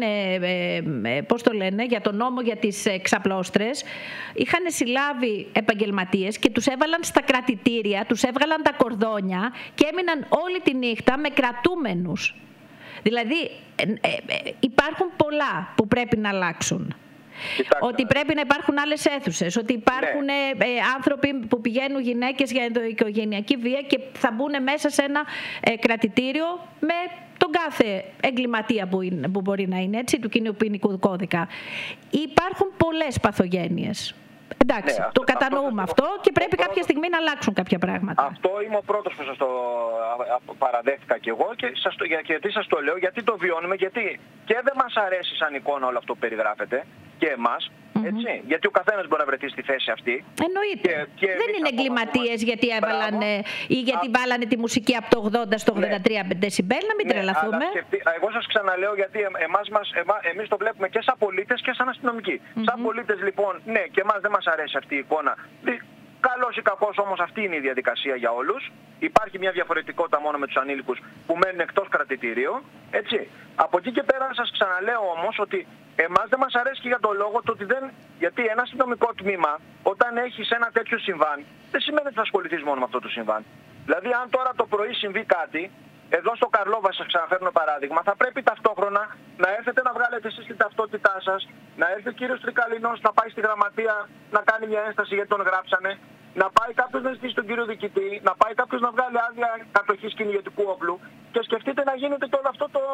ε, πώς το λένε, για τον νόμο για τις ξαπλώστρες, είχαν συλλάβει επαγγελματίες και τους έβαλαν στα κρατητήρια, τους έβγαλαν τα κορδόνια και έμειναν όλη τη νύχτα με κρατούμενους. Δηλαδή ε, ε, υπάρχουν πολλά που πρέπει να αλλάξουν. Κοιτάξτε. Ότι πρέπει να υπάρχουν άλλες αίθουσες, ότι υπάρχουν ναι. ε, άνθρωποι που πηγαίνουν γυναίκες για ενδοοικογενειακή βία και θα μπουν μέσα σε ένα ε, κρατητήριο με τον κάθε εγκληματία που, είναι, που μπορεί να είναι, έτσι, του κοινωνικού κώδικα. Υπάρχουν πολλές παθογένειες. Εντάξει, ναι, το αυτό, κατανοούμε αυτό, αυτό και πρέπει πρώτος, κάποια στιγμή να αλλάξουν κάποια πράγματα. Αυτό είμαι ο πρώτος που σας το παραδέχτηκα κι εγώ και σας το, γιατί σας το λέω, γιατί το βιώνουμε, γιατί και δεν μας αρέσει σαν εικόνα όλο αυτό που περιγράφεται και εμάς, mm-hmm. έτσι, γιατί ο καθένας μπορεί να βρεθεί στη θέση αυτή. Εννοείται. Και, και δεν είναι εγκληματίες γιατί έβαλαν ή γιατί Α... βάλανε τη μουσική από το ογδόντα στο ογδόντα τρία ναι. δεσιμπέλ, να μην ναι, τρελαθούμε. Σκεφτεί, εγώ σας ξαναλέω γιατί εμάς, μας, εμά, εμείς το βλέπουμε και σαν πολίτες και σαν αστυνομικοί. Mm-hmm. Σαν πολίτες λοιπόν, ναι, και εμάς δεν μας αρέσει αυτή η εικόνα. Καλός ή κακός όμως αυτή είναι η διαδικασία για όλους. Υπάρχει μια διαφορετικότητα μόνο με τους ανήλικους που μένουν εκτός κρατητήριο. Έτσι. Από εκεί και πέρα σας ξαναλέω όμως ότι εμάς δεν μας αρέσει και για τον λόγο το ότι δεν... Γιατί ένα αστυνομικό τμήμα όταν έχεις ένα τέτοιο συμβάν δεν σημαίνει ότι θα ασχοληθείς μόνο με αυτό το συμβάν. Δηλαδή αν τώρα το πρωί συμβεί κάτι, εδώ στο Καρλόβα σας ξαναφέρνω παράδειγμα, θα πρέπει ταυτόχρονα να έρθετε να βγάλετε εσείς την ταυτότητά σας, να έρθει ο κύριος Τρικαλινός να πάει στη γραμματεία να κάνει μια ένσταση γιατί τον γράψανε, να πάει κάποιος να ζητήσει τον κύριο διοικητή, να πάει κάποιος να βγάλει άδεια κατοχής κυνηγετικού όπλου και σκεφτείτε να γίνεται και όλο αυτό το,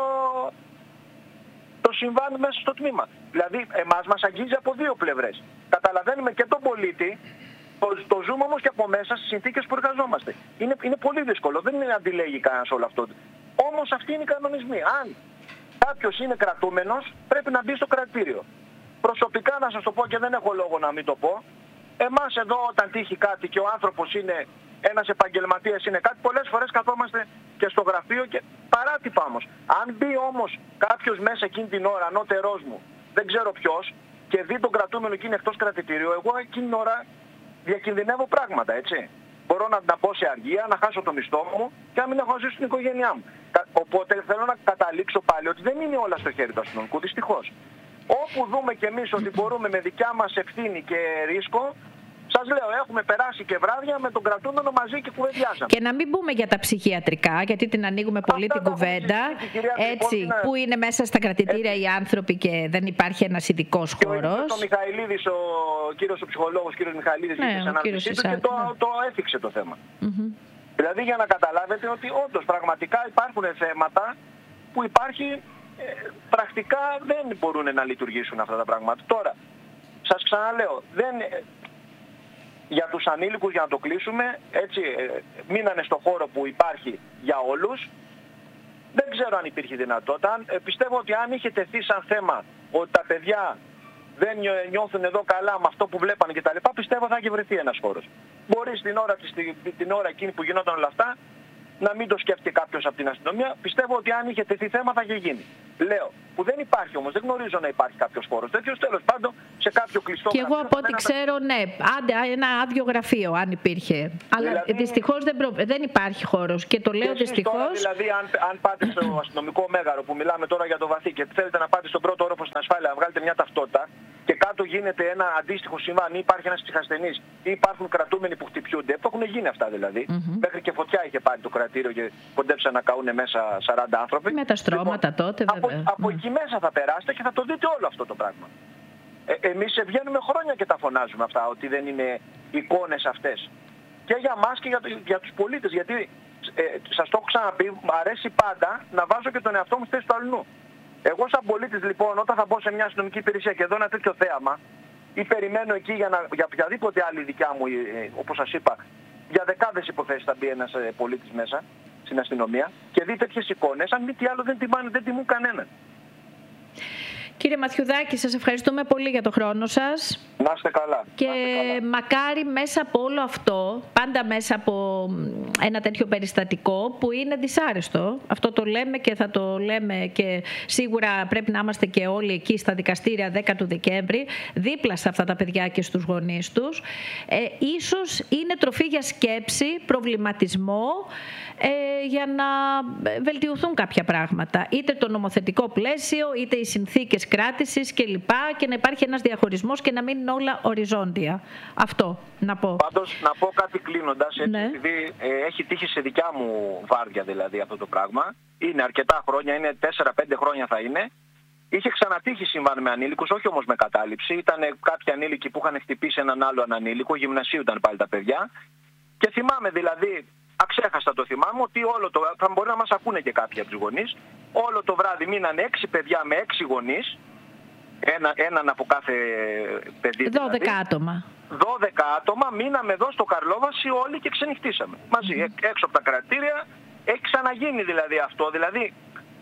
το συμβάν μέσα στο τμήμα. Δηλαδή εμάς μας αγγίζει από δύο πλευρές. Καταλαβαίνουμε και τον πολίτη, το, το ζούμε όμως και από μέσα στις συνθήκες που εργαζόμαστε. Είναι, είναι πολύ δύσκολο, δεν είναι αντιλέγει κανένας όλο αυτό. Όμως αυτοί είναι οι κανονισμοί. Αν κάποιος είναι κρατούμενος πρέπει να μπει στο κρατήριο. Προσωπικά να σας το πω και δεν έχω λόγο να μην το πω. Εμάς εδώ όταν τύχει κάτι και ο άνθρωπος είναι ένας επαγγελματίας, είναι κάτι, πολλές φορές καθόμαστε και στο γραφείο και παράτυπα όμως. Αν μπει όμως κάποιος μέσα εκείνη την ώρα, ανώτερός μου, δεν ξέρω ποιος, και δει τον κρατούμενο και είναι εκτός κρατητήριου, εγώ εκείνη την ώρα διακινδυνεύω πράγματα, έτσι. Μπορώ να, να μπω σε αργία, να χάσω το μισθό μου και να μην έχω ζήσει στην οικογένειά μου. Οπότε θέλω να καταλήξω πάλι ότι δεν είναι όλα στο χέρι του αστυνομικού, δυστυχώς. Όπου δούμε κι εμείς ότι μπορούμε με δικιά μας ευθύνη και ρίσκο, σας λέω, έχουμε περάσει και βράδια με τον κρατούμενο μαζί και κουβεντιάσαμε. Και να μην πούμε για τα ψυχιατρικά, γιατί την ανοίγουμε πολύ Αυτά την κουβέντα. Έτσι, είναι... που είναι μέσα στα κρατητήρια έτσι. Οι άνθρωποι και δεν υπάρχει ένας ειδικός χώρος. Και ο Μιχαηλίδης, ο κύριος ο ψυχολόγος, ο κύριος Μιχαηλίδης, ναι, είχε αναπτύξει και το, ναι. το έθιξε το θέμα. Mm-hmm. Δηλαδή για να καταλάβετε ότι όντως πραγματικά υπάρχουν θέματα που υπάρχει, ε, πρακτικά δεν μπορούν να λειτουργήσουν αυτά τα πράγματα. Τώρα, σας ξαναλέω, δεν... Για τους ανήλικους, για να το κλείσουμε, έτσι, μείνανε στο χώρο που υπάρχει για όλους. Δεν ξέρω αν υπήρχε δυνατότητα. Ε, πιστεύω ότι αν είχε τεθεί σαν θέμα ότι τα παιδιά δεν νιώθουν εδώ καλά με αυτό που βλέπανε κτλ., πιστεύω θα είχε βρεθεί ένας χώρος. Μπορεί στην ώρα, την ώρα εκείνη που γινόταν όλα αυτά να μην το σκέφτηκε κάποιος από την αστυνομία. Πιστεύω ότι αν είχε τεθεί θέμα θα είχε γίνει. Λέω, που δεν υπάρχει όμως, δεν γνωρίζω να υπάρχει κάποιος χώρος τέτοιος, τέλος πάντων σε κάποιο κλειστό και γραφείο. Και εγώ από ό,τι ξέρω, ναι, άντε, ένα άδειο γραφείο αν υπήρχε. Αλλά δηλαδή, δυστυχώς δεν, προ... δεν υπάρχει χώρος. Και το λέω δυστυχώς. Δηλαδή, αν, αν πάτε στο αστυνομικό μέγαρο που μιλάμε τώρα για το βαθύ και θέλετε να πάτε στον πρώτο όροφο στην ασφάλεια, να βγάλετε μια ταυτότητα και κάτω γίνεται ένα αντίστοιχο συμβάν ή υπάρχει ένας ψυχασθενής ή υπάρχουν κρατούμενοι που χτυπιούνται, που έχουν γίνει αυτά δηλαδή. Mm-hmm. Μέχρι και φωτιά είχε πάρει το κρατήριο και κοντέψαν να καούν μέσα σαράντα άνθρωποι. Με τα στρώματα λοιπόν, τότε βέβαια. Από, από mm. εκεί μέσα θα περάσετε και θα το δείτε όλο αυτό το πράγμα. Ε, εμείς βγαίνουμε χρόνια και τα φωνάζουμε αυτά, ότι δεν είναι εικόνες αυτές. Και για μας και για, για τους πολίτες. Γιατί ε, σας το έχω ξαναπεί, μου αρέσει πάντα να βάζω και τον εαυτό μου στη θέση του αλλού. Εγώ σαν πολίτης λοιπόν, όταν θα μπω σε μια αστυνομική υπηρεσία και δω ένα τέτοιο θέαμα ή περιμένω εκεί για, να, για οποιαδήποτε άλλη δικιά μου, ε, όπως σας είπα, για δεκάδες υποθέσεις θα μπει ένας ε, πολίτης μέσα στην αστυνομία και δει τέτοιες εικόνες, αν μη τι άλλο δεν τιμάνε, δεν τιμούν κανέναν. Κύριε Μαθιουδάκη, σας ευχαριστούμε πολύ για το χρόνο σας. Να είστε καλά. Και να είστε καλά. Μακάρι μέσα από όλο αυτό, πάντα μέσα από ένα τέτοιο περιστατικό που είναι δυσάρεστο, αυτό το λέμε και θα το λέμε και σίγουρα πρέπει να είμαστε και όλοι εκεί στα δικαστήρια δέκα του Δεκέμβρη, δίπλα σε αυτά τα παιδιά και στους γονείς τους, ε, ίσως είναι τροφή για σκέψη, προβληματισμό, ε, για να βελτιωθούν κάποια πράγματα. Είτε το νομοθετικό πλαίσιο, είτε οι συνθήκες κράτησης κλπ. Και να υπάρχει ένας διαχωρισμός και να μην είναι όλα οριζόντια. Αυτό να πω. Πάντως να πω κάτι κλείνοντας, έτσι, ναι. επειδή ε, έχει τύχει σε δικιά μου βάρδια δηλαδή αυτό το πράγμα. Είναι αρκετά χρόνια, είναι τέσσερα πέντε χρόνια θα είναι. Είχε ξανατύχει συμβάν με ανήλικους, όχι όμως με κατάληψη. Ήταν κάποιοι ανήλικοι που είχαν χτυπήσει έναν άλλο ανήλικο, γυμνασίου ήταν πάλι τα παιδιά. Και θυμάμαι δηλαδή, αξέχαστα το θυμάμαι, ότι όλο το, θα μπορεί να μας ακούνε και κάποιοι από τους γονείς, όλο το βράδυ μείνανε έξι παιδιά με έξι γονείς, ένα, έναν από κάθε παιδί. δώδεκα δηλαδή, άτομα. δώδεκα άτομα, μείναμε εδώ στο Καρλόβαση όλοι και ξενυχτήσαμε. Μαζί, mm-hmm. έξω από τα κρατήρια. Έχει ξαναγίνει δηλαδή αυτό. Δηλαδή,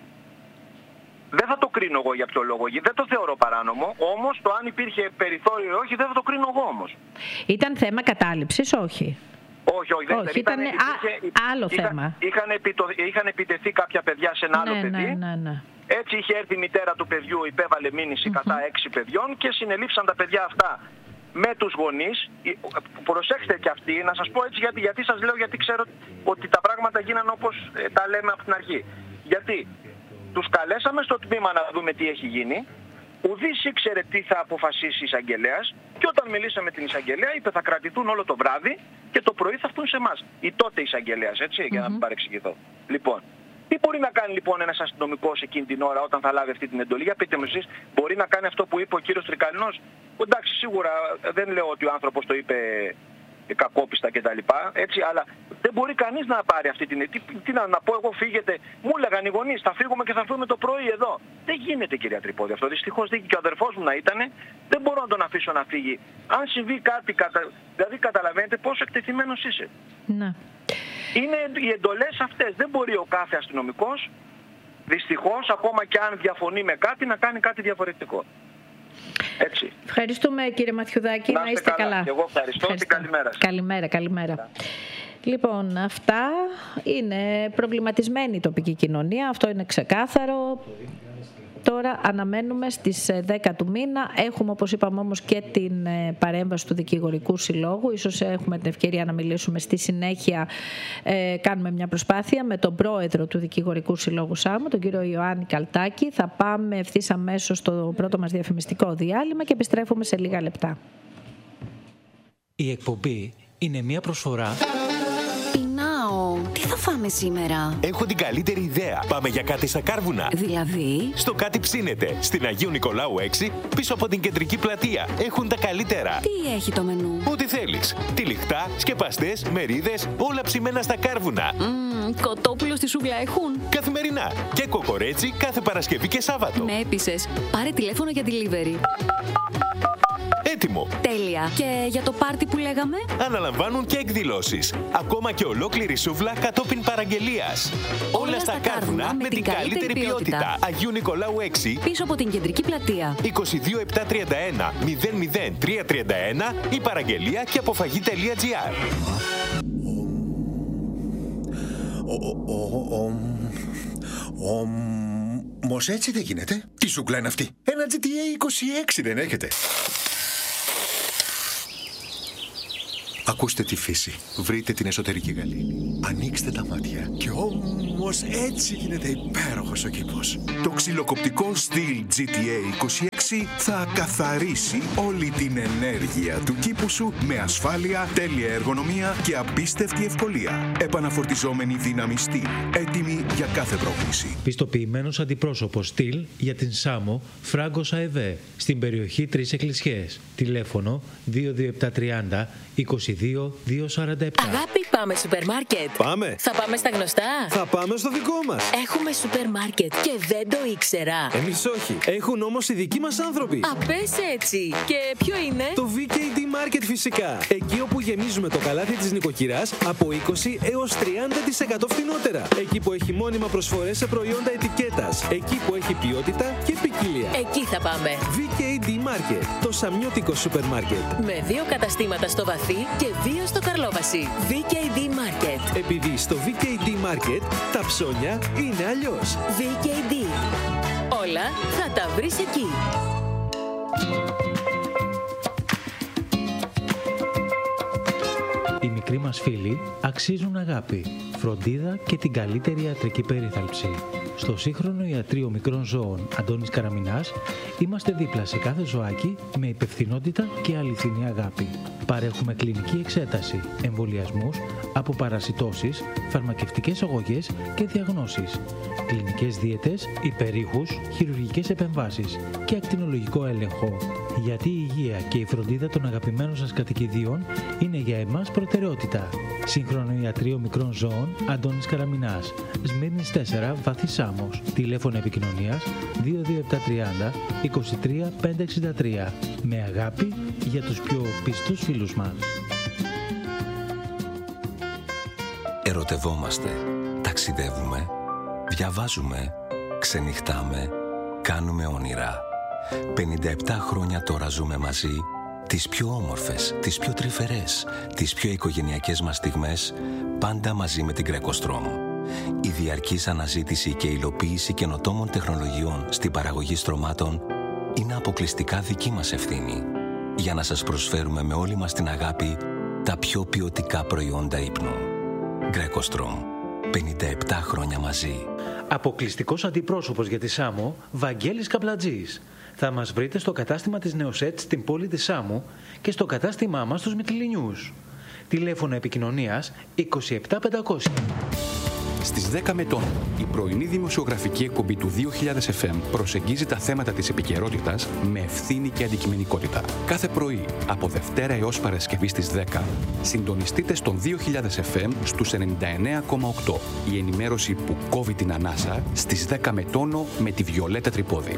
δεν θα το κρίνω εγώ για ποιο λόγο, δεν το θεωρώ παράνομο, όμως το αν υπήρχε περιθώριο ή όχι δεν θα το κρίνω εγώ όμως. Ήταν θέμα κατάληψης, όχι. Όχι, όχι, δεν όχι, ήταν, ήταν υπήρχε, άλλο είχα, θέμα. Είχαν, επιτο, είχαν επιτεθεί κάποια παιδιά σε ένα ναι, άλλο παιδί. Ναι, ναι, ναι. Έτσι είχε έρθει η μητέρα του παιδιού, υπέβαλε μήνυση mm-hmm. κατά έξι παιδιών και συνελήφθησαν τα παιδιά αυτά με τους γονείς. Προσέξτε και αυτοί, να σας πω έτσι γιατί, γιατί σας λέω, γιατί ξέρω ότι τα πράγματα γίνανε όπως ε, τα λέμε από την αρχή. Γιατί τους καλέσαμε στο τμήμα να δούμε τι έχει γίνει. Ουδής ήξερε τι θα αποφασίσει η εισαγγελέας και όταν μιλήσαμε με την εισαγγελέα είπε θα κρατηθούν όλο το βράδυ και το πρωί θα έρθουν σε εμάς. Η τότε εισαγγελέας, έτσι, για mm-hmm. να μην παρεξηγηθώ. Λοιπόν, τι μπορεί να κάνει λοιπόν ένας αστυνομικός εκείνη την ώρα όταν θα λάβει αυτή την εντολή? Για πείτε μου εσείς, μπορεί να κάνει αυτό που είπε ο κύριος Τρικαλινός? Εντάξει, σίγουρα δεν λέω ότι ο άνθρωπος το είπε κακόπιστα κτλ. Έτσι, αλλά δεν μπορεί κανείς να πάρει αυτή την. Τι, τι να, να πω εγώ, φύγετε. Μου έλεγαν οι γονείς, θα φύγουμε και θα φύγουμε το πρωί εδώ. Δεν γίνεται, κυρία Τρυπόδη, αυτό. Δυστυχώς δεν, και ο αδερφός μου να ήταν, δεν μπορώ να τον αφήσω να φύγει. Αν συμβεί κάτι, κατα... δηλαδή καταλαβαίνετε πόσο εκτεθειμένος είσαι. Ναι. Είναι οι εντολές αυτές. Δεν μπορεί ο κάθε αστυνομικός, δυστυχώς, ακόμα και αν διαφωνεί με κάτι, να κάνει κάτι διαφορετικό. Έτσι. Ευχαριστούμε κύριε Μαθιουδάκη, να, να είστε καλά. καλά. Και εγώ ευχαριστώ, ευχαριστώ. Και καλημέρα. Καλημέρα, καλημέρα. Λοιπόν, αυτά είναι προβληματισμένη η τοπική κοινωνία, αυτό είναι ξεκάθαρο. Τώρα αναμένουμε στις δέκα του μήνα. Έχουμε, όπως είπαμε όμως, και την παρέμβαση του Δικηγορικού Συλλόγου. Ίσως έχουμε την ευκαιρία να μιλήσουμε στη συνέχεια. Ε, κάνουμε μια προσπάθεια με τον πρόεδρο του Δικηγορικού Συλλόγου ΣΑΜΟ, τον κύριο Ιωάννη Καλτάκη. Θα πάμε ευθύς αμέσως στο πρώτο μας διαφημιστικό διάλειμμα και επιστρέφουμε σε λίγα λεπτά. Η εκπομπή είναι μια προσφορά... Τι θα φάμε σήμερα? Έχω την καλύτερη ιδέα. Πάμε για κάτι στα Κάρβουνα. Δηλαδή? Στο Κάτι Ψήνεται. Στην Αγίου Νικολάου έξι, πίσω από την κεντρική πλατεία. Έχουν τα καλύτερα. Τι έχει το μενού? Ό,τι θέλεις. Τυλιχτά, σκεπαστές, μερίδες, όλα ψημένα στα Κάρβουνα. Mm, κοτόπουλο στη σούβλα έχουν? Καθημερινά. Και κοκορέτσι κάθε Παρασκευή και Σάββατο. Με έπεισες. Πάρε τηλέφωνο για delivery. Έτοιμο. Τέλεια. Και για το πάρτι που λέγαμε? Αναλαμβάνουν και εκδηλώσεις. Ακόμα και ολόκληρη σούβλα κατόπιν παραγγελίας. Όλα, Όλα στα Κάρβουνα με την καλύτερη ποιότητα. ποιότητα. Αγίου Νικολάου έξι. Πίσω από την κεντρική πλατεία. είκοσι δύο επτακόσια τριάντα ένα μηδέν μηδέν τριακόσια τριάντα ένα ή παραγγελία και αποφαγή.gr. Όμως έτσι δεν γίνεται. Τι ζούγκλα είναι αυτή? Ένα τζι τι έι είκοσι έξι δεν έχετε? Ακούστε τη φύση. Βρείτε την εσωτερική γαλήνη. Ανοίξτε τα μάτια. Και όμως έτσι γίνεται υπέροχος ο κήπος. Το ξυλοκοπτικό Stihl τζι τι έι είκοσι έξι θα καθαρίσει όλη την ενέργεια του κήπου σου με ασφάλεια, τέλεια εργονομία και απίστευτη ευκολία. Επαναφορτιζόμενη δύναμη Stihl. Έτοιμη για κάθε πρόκληση. Πιστοποιημένος αντιπρόσωπος Stihl για την Σάμο, Φράγκος ΑΕΒ, στην περιοχή Τρεις Εκκλησιές. Τηλέφωνο δύο δύο επτά τριάντα είκοσι δύο διακόσια σαράντα επτά. Αγάπη, πάμε σούπερ μάρκετ. Πάμε. Θα πάμε στα γνωστά. Θα πάμε στο δικό μας. Έχουμε σούπερ μάρκετ και δεν το ήξερα. Εμείς όχι. Έχουν όμως οι δικοί μας άνθρωποι. Α, πες έτσι. Και ποιο είναι? Το βι κέι ντι Market φυσικά. Εκεί όπου γεμίζουμε το καλάθι της νοικοκυράς από είκοσι έως τριάντα τοις εκατό φθηνότερα. Εκεί που έχει μόνιμα προσφορές σε προϊόντα ετικέτας. Εκεί που έχει ποιότητα και ποικιλία. Εκεί θα πάμε. βι κέι ντι Market. Το σαμιώτικο σούπερ μάρκετ. Με δύο καταστήματα στο Βαθύ και δύο στο Καρλόβαση. βι κέι ντι Market. Επειδή στο βι κέι ντι Market τα ψώνια είναι αλλιώς. βι κέι ντι. Όλα θα τα βρεις εκεί. Οι μικροί μας φίλοι αξίζουν αγάπη, φροντίδα και την καλύτερη ιατρική περίθαλψη. Στο σύγχρονο ιατρείο μικρών ζώων Αντώνης Καραμινάς είμαστε δίπλα σε κάθε ζωάκι με υπευθυνότητα και αληθινή αγάπη. Παρέχουμε κλινική εξέταση, εμβολιασμούς, αποπαρασιτώσεις, φαρμακευτικές αγωγές και διαγνώσεις, κλινικές δίαιτες, υπερήχους, χειρουργικές επεμβάσεις και ακτινολογικό έλεγχο. Γιατί η υγεία και η φροντίδα των αγαπημένων σας κατοικιδίων είναι για εμάς προτεραιότητα. Σύγχρονο ιατρείο μικρών ζώων Αντώνης Καραμινάς, Σμύρνης τέσσερα, Βαθύ Σάμος. Τηλέφωνο επικοινωνίας δύο δύο επτά τριάντα είκοσι τρία πεντακόσια εξήντα τρία. Με αγάπη για τους πιο πιστούς φίλους μας. Ερωτευόμαστε, ταξιδεύουμε, διαβάζουμε, ξενυχτάμε, κάνουμε όνειρα. πενήντα επτά χρόνια τώρα ζούμε μαζί τις πιο όμορφες, τις πιο τρυφερές, τις πιο οικογενειακές μας στιγμές, πάντα μαζί με την Greco-Strom. Η διαρκής αναζήτηση και υλοποίηση καινοτόμων τεχνολογιών στην παραγωγή στρωμάτων είναι αποκλειστικά δική μας ευθύνη, για να σας προσφέρουμε με όλη μας την αγάπη τα πιο ποιοτικά προϊόντα ύπνου. Greco-Strom. πενήντα επτά χρόνια μαζί. Αποκλειστικός αντιπρόσωπος για τη Σάμο, Βαγγέλης Καπλατζής. Θα μας βρείτε στο κατάστημα της Νεοσέτ στην πόλη της Σάμου και στο κατάστημά μας στους Μυτιληνιούς. Τηλέφωνο επικοινωνίας είκοσι επτά πεντακόσια. Στις δέκα Μετών, η πρωινή δημοσιογραφική εκπομπή του δύο χιλιάδες εφ εμ προσεγγίζει τα θέματα της επικαιρότητας με ευθύνη και αντικειμενικότητα. Κάθε πρωί, από Δευτέρα έως Παρασκευή στις δέκα, συντονιστείτε στον δύο χιλιάδες εφ εμ στους ενενήντα εννέα κόμμα οκτώ. Η ενημέρωση που κόβει την ανάσα στις δέκα Μετώνο με τη Βιολέτα Τρυπόδη.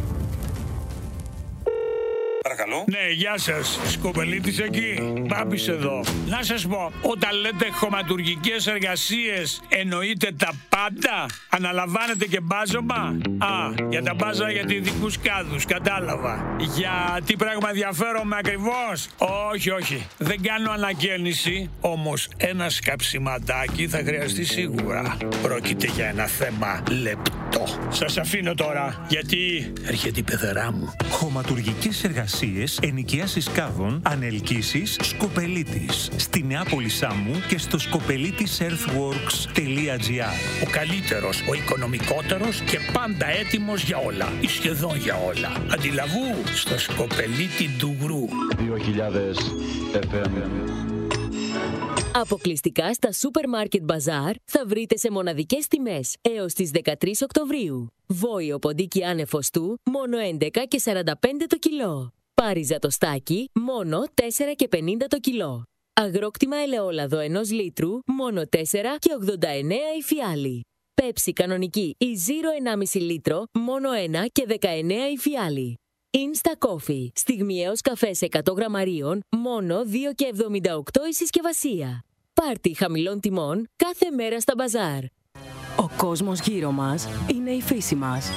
Παρακαλώ. Ναι, γεια σας. Σκοπελίτης εκεί. Μπάμπης εδώ. Να σας πω, όταν λέτε χωματουργικές εργασίες, εννοείτε τα πάντα? Αναλαμβάνετε και μπάζωμα? Α, για τα μπάζα για ειδικούς κάδους, κατάλαβα. Για τι πράγμα ενδιαφέρομαι ακριβώς? Όχι, όχι. Δεν κάνω ανακαίνιση, όμως ένα σκαψιματάκι θα χρειαστεί σίγουρα. Πρόκειται για ένα θέμα λεπτό. Σας αφήνω τώρα, γιατί έρχεται η πεθερά μου. Χωματουργικές εργασίες, ενοικίασης κάδων, ανελκύσεις, Σκοπελίτης. Στη Νεάπολη Σάμου και στο σκοπελίτης earthworks τελεία τζι άρ. Ο καλύτερος, ο οικονομικότερος και πάντα έτοιμος για όλα. Ή σχεδόν για όλα. Αντιλαβού στο Σκοπελίτη Ντουγρού. δύο χιλιάδες εφ εμ. Αποκλειστικά στα Super Market Bazaar θα βρείτε σε μοναδικές τιμές έως τις δεκατρείς Οκτωβρίου. Βόηο ποντίκι άνεφος του, μόνο έντεκα και σαράντα πέντε το κιλό. Πάριζα το στάκι, μόνο τέσσερα και πενήντα το κιλό. Αγρόκτημα ελαιόλαδο ενός λίτρου, μόνο τέσσερα και ογδόντα εννέα η φιάλη. Πέψη κανονική ή Zero ενάμιση λίτρο, μόνο ένα και δεκαεννέα η φιάλη. Insta Coffee, στιγμιαίος καφές εκατό γραμμαρίων, μόνο δύο και εβδομήντα οκτώ η συσκευασία. Πάρτι χαμηλών τιμών κάθε μέρα στα μπαζάρ. Ο κόσμος γύρω μας είναι η φύση μας.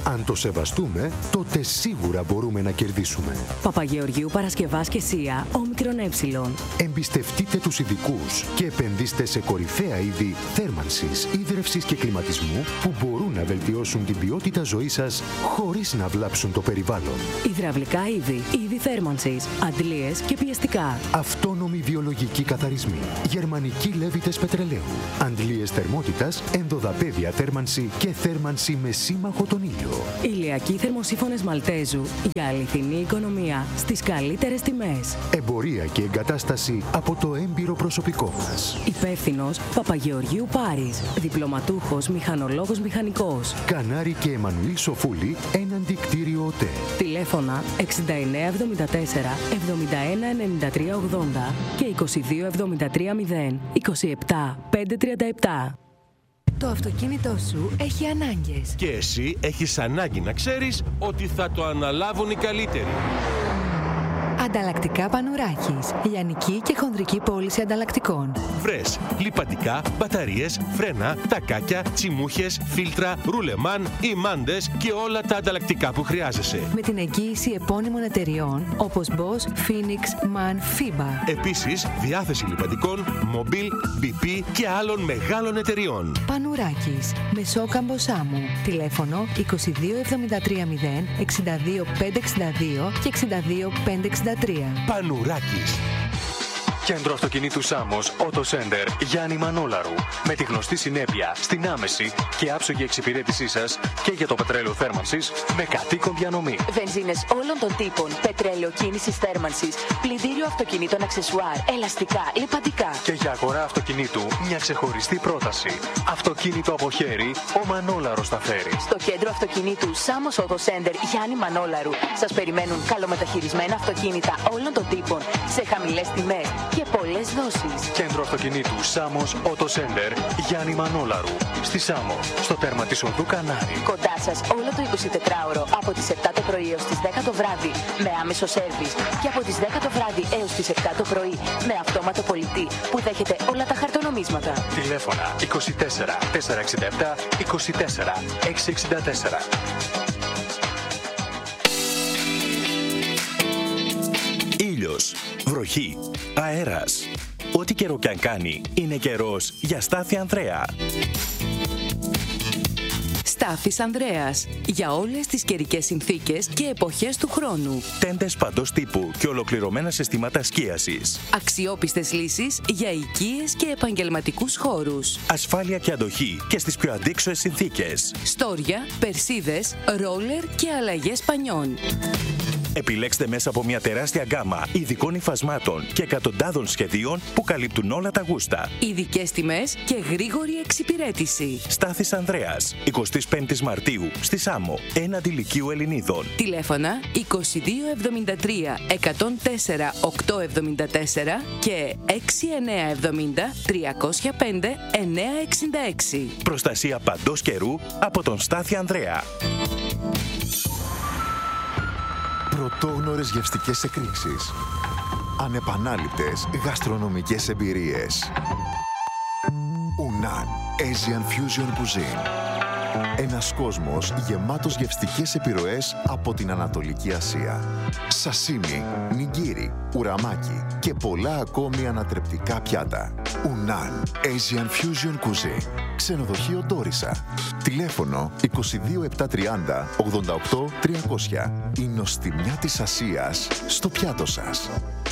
Αν το σεβαστούμε, τότε σίγουρα μπορούμε να κερδίσουμε. Παπαγεωργίου Παρασκευάς και Σία, όμικρον ε. Εμπιστευτείτε τους ειδικούς και επενδύστε σε κορυφαία είδη θέρμανσης, ίδρευσης και κλιματισμού που μπορούν να βελτιώσουν την ποιότητα ζωής σας χωρίς να βλάψουν το περιβάλλον. Υδραυλικά είδη, είδη θέρμανσης, αντλίες και πιεστικά. Αυτόνομοι βιολογικοί καθαρισμοί, γερμανικοί λέβητες πετρελαίου, αντλίες θερμότητας, ενδοδαπέδια θέρμανση και θέρμανση με σύμμαχο τον ήλιο. Ηλιακοί θερμοσύφωνες Μαλτέζου για αληθινή οικονομία στις καλύτερες τιμές. Εμπορία και εγκατάσταση από το έμπειρο προσωπικό μας. Υπεύθυνος Παπαγεωργίου Πάρης, διπλωματούχος μηχανολόγος μηχανικός. Κανάρη και Εμμανουήλ Σοφούλη, έναντι κτίριο ΟΤΕ. Τηλέφωνα εξήντα εννέα εβδομήντα τέσσερα εβδομήντα ένα ενενήντα τρία ογδόντα και είκοσι δύο εβδομήντα τρία μηδέν είκοσι επτά πεντακόσια τριάντα επτά. Το αυτοκίνητό σου έχει ανάγκες. Και εσύ έχεις ανάγκη να ξέρεις ότι θα το αναλάβουν οι καλύτεροι. Ανταλλακτικά Πανουράκης. Λιανική και χονδρική πώληση ανταλλακτικών. Βρες λιπαντικά, μπαταρίες, φρένα, τακάκια, τσιμούχες, φίλτρα, ρουλεμάν, ημάντες και όλα τα ανταλλακτικά που χρειάζεσαι. Με την εγγύηση επώνυμων εταιριών όπως Bosch, Phoenix, MAN, FIBA. Επίσης, διάθεση λιπαντικών, Mobil, μπι πι και άλλων μεγάλων εταιριών. Πανουράκης. Μεσόκαμπο Σάμου. Τηλέφωνο είκοσι δύο εβδομήντα τρία μηδέν εξήντα δύο πεντακόσια εξήντα δύο και εξήντα δύο πεντακόσια εξήντα τρία. Πανουράκης. Κέντρο αυτοκινήτου Σάμος Auto Center Γιάννη Μανόλαρου. Με τη γνωστή συνέπεια στην άμεση και άψογη εξυπηρέτησή σας και για το πετρέλαιο θέρμανσης με κατοίκον διανομή. Βενζίνες όλων των τύπων, πετρέλαιο κίνησης θέρμανσης, πλυντήριο αυτοκινήτων αξεσουάρ, ελαστικά, λιπαντικά. Και για αγορά αυτοκινήτου μια ξεχωριστή πρόταση. Αυτοκίνητο από χέρι, ο Μανόλαρος τα φέρει. Στο κέντρο αυτοκινήτου Σάμος Auto Center Γιάννη Μανόλαρου σας περιμένουν καλομεταχειρισμένα αυτοκίνητα όλων των τύπων σε χαμηλές τιμές και πολλές δόσεις. Κέντρο αυτοκινήτου Σάμος Auto Center Γιάννη Μανόλαρου. Στη Σάμο, στο τέρμα της οδού Κανάρη. Κοντά σας όλο το εικοσιτετράωρο από τις επτά το πρωί έως τις δέκα το βράδυ με άμεσο σέρβις και από τις δέκα το βράδυ έως τις επτά το πρωί με αυτόματο πολιτή που δέχεται όλα τα χαρτονομίσματα. Τηλέφωνα είκοσι τέσσερα τετρακόσια εξήντα επτά είκοσι τέσσερα εξακόσια εξήντα τέσσερα. Ήλιος, βροχή, αέρας. Ό,τι καιρό κι αν κάνει, είναι καιρός για Στάθη Ανδρέα. Στάθης Ανδρέας. Για όλες τις καιρικές συνθήκες και εποχές του χρόνου. Τέντες παντός τύπου και ολοκληρωμένα συστήματα σκίασης. Αξιόπιστες λύσεις για οικίες και επαγγελματικούς χώρους. Ασφάλεια και αντοχή και στις πιο αντίξωες συνθήκες. Στόρια, περσίδες, ρόλερ και αλλαγές πανιών. Επιλέξτε μέσα από μια τεράστια γκάμα ειδικών υφασμάτων και εκατοντάδων σχεδίων που καλύπτουν όλα τα γούστα. Ειδικές τιμές και γρήγορη εξυπηρέτηση. Στάθης Ανδρέας, εικοστή πέμπτη Μαρτίου, στη Σάμο, έναντι Λυκείου Ελληνίδων. Τηλέφωνα είκοσι δύο εβδομήντα τρία εκατόν τέσσερα οκτακόσια εβδομήντα τέσσερα και έξι εννέα εβδομήντα τριακόσια πέντε εννιακόσια εξήντα έξι. Προστασία παντός καιρού από τον Στάθη Ανδρέα. Πρωτόγνωρες γευστικές εκρήξεις. Ανεπανάληπτες γαστρονομικές εμπειρίες. Unan Asian Fusion Cuisine. Ένας κόσμος γεμάτος γευστικές επιρροές από την Ανατολική Ασία. Σασίμι, νιγκίρι, ουραμάκι και πολλά ακόμη ανατρεπτικά πιάτα. Unan Asian Fusion Cuisine. Ξενοδοχείο Ντόρισα. Τηλέφωνο είκοσι δύο επτακόσια τριάντα ογδόντα οκτώ τριακόσια. Η νοστιμιά της Ασίας στο πιάτο σας.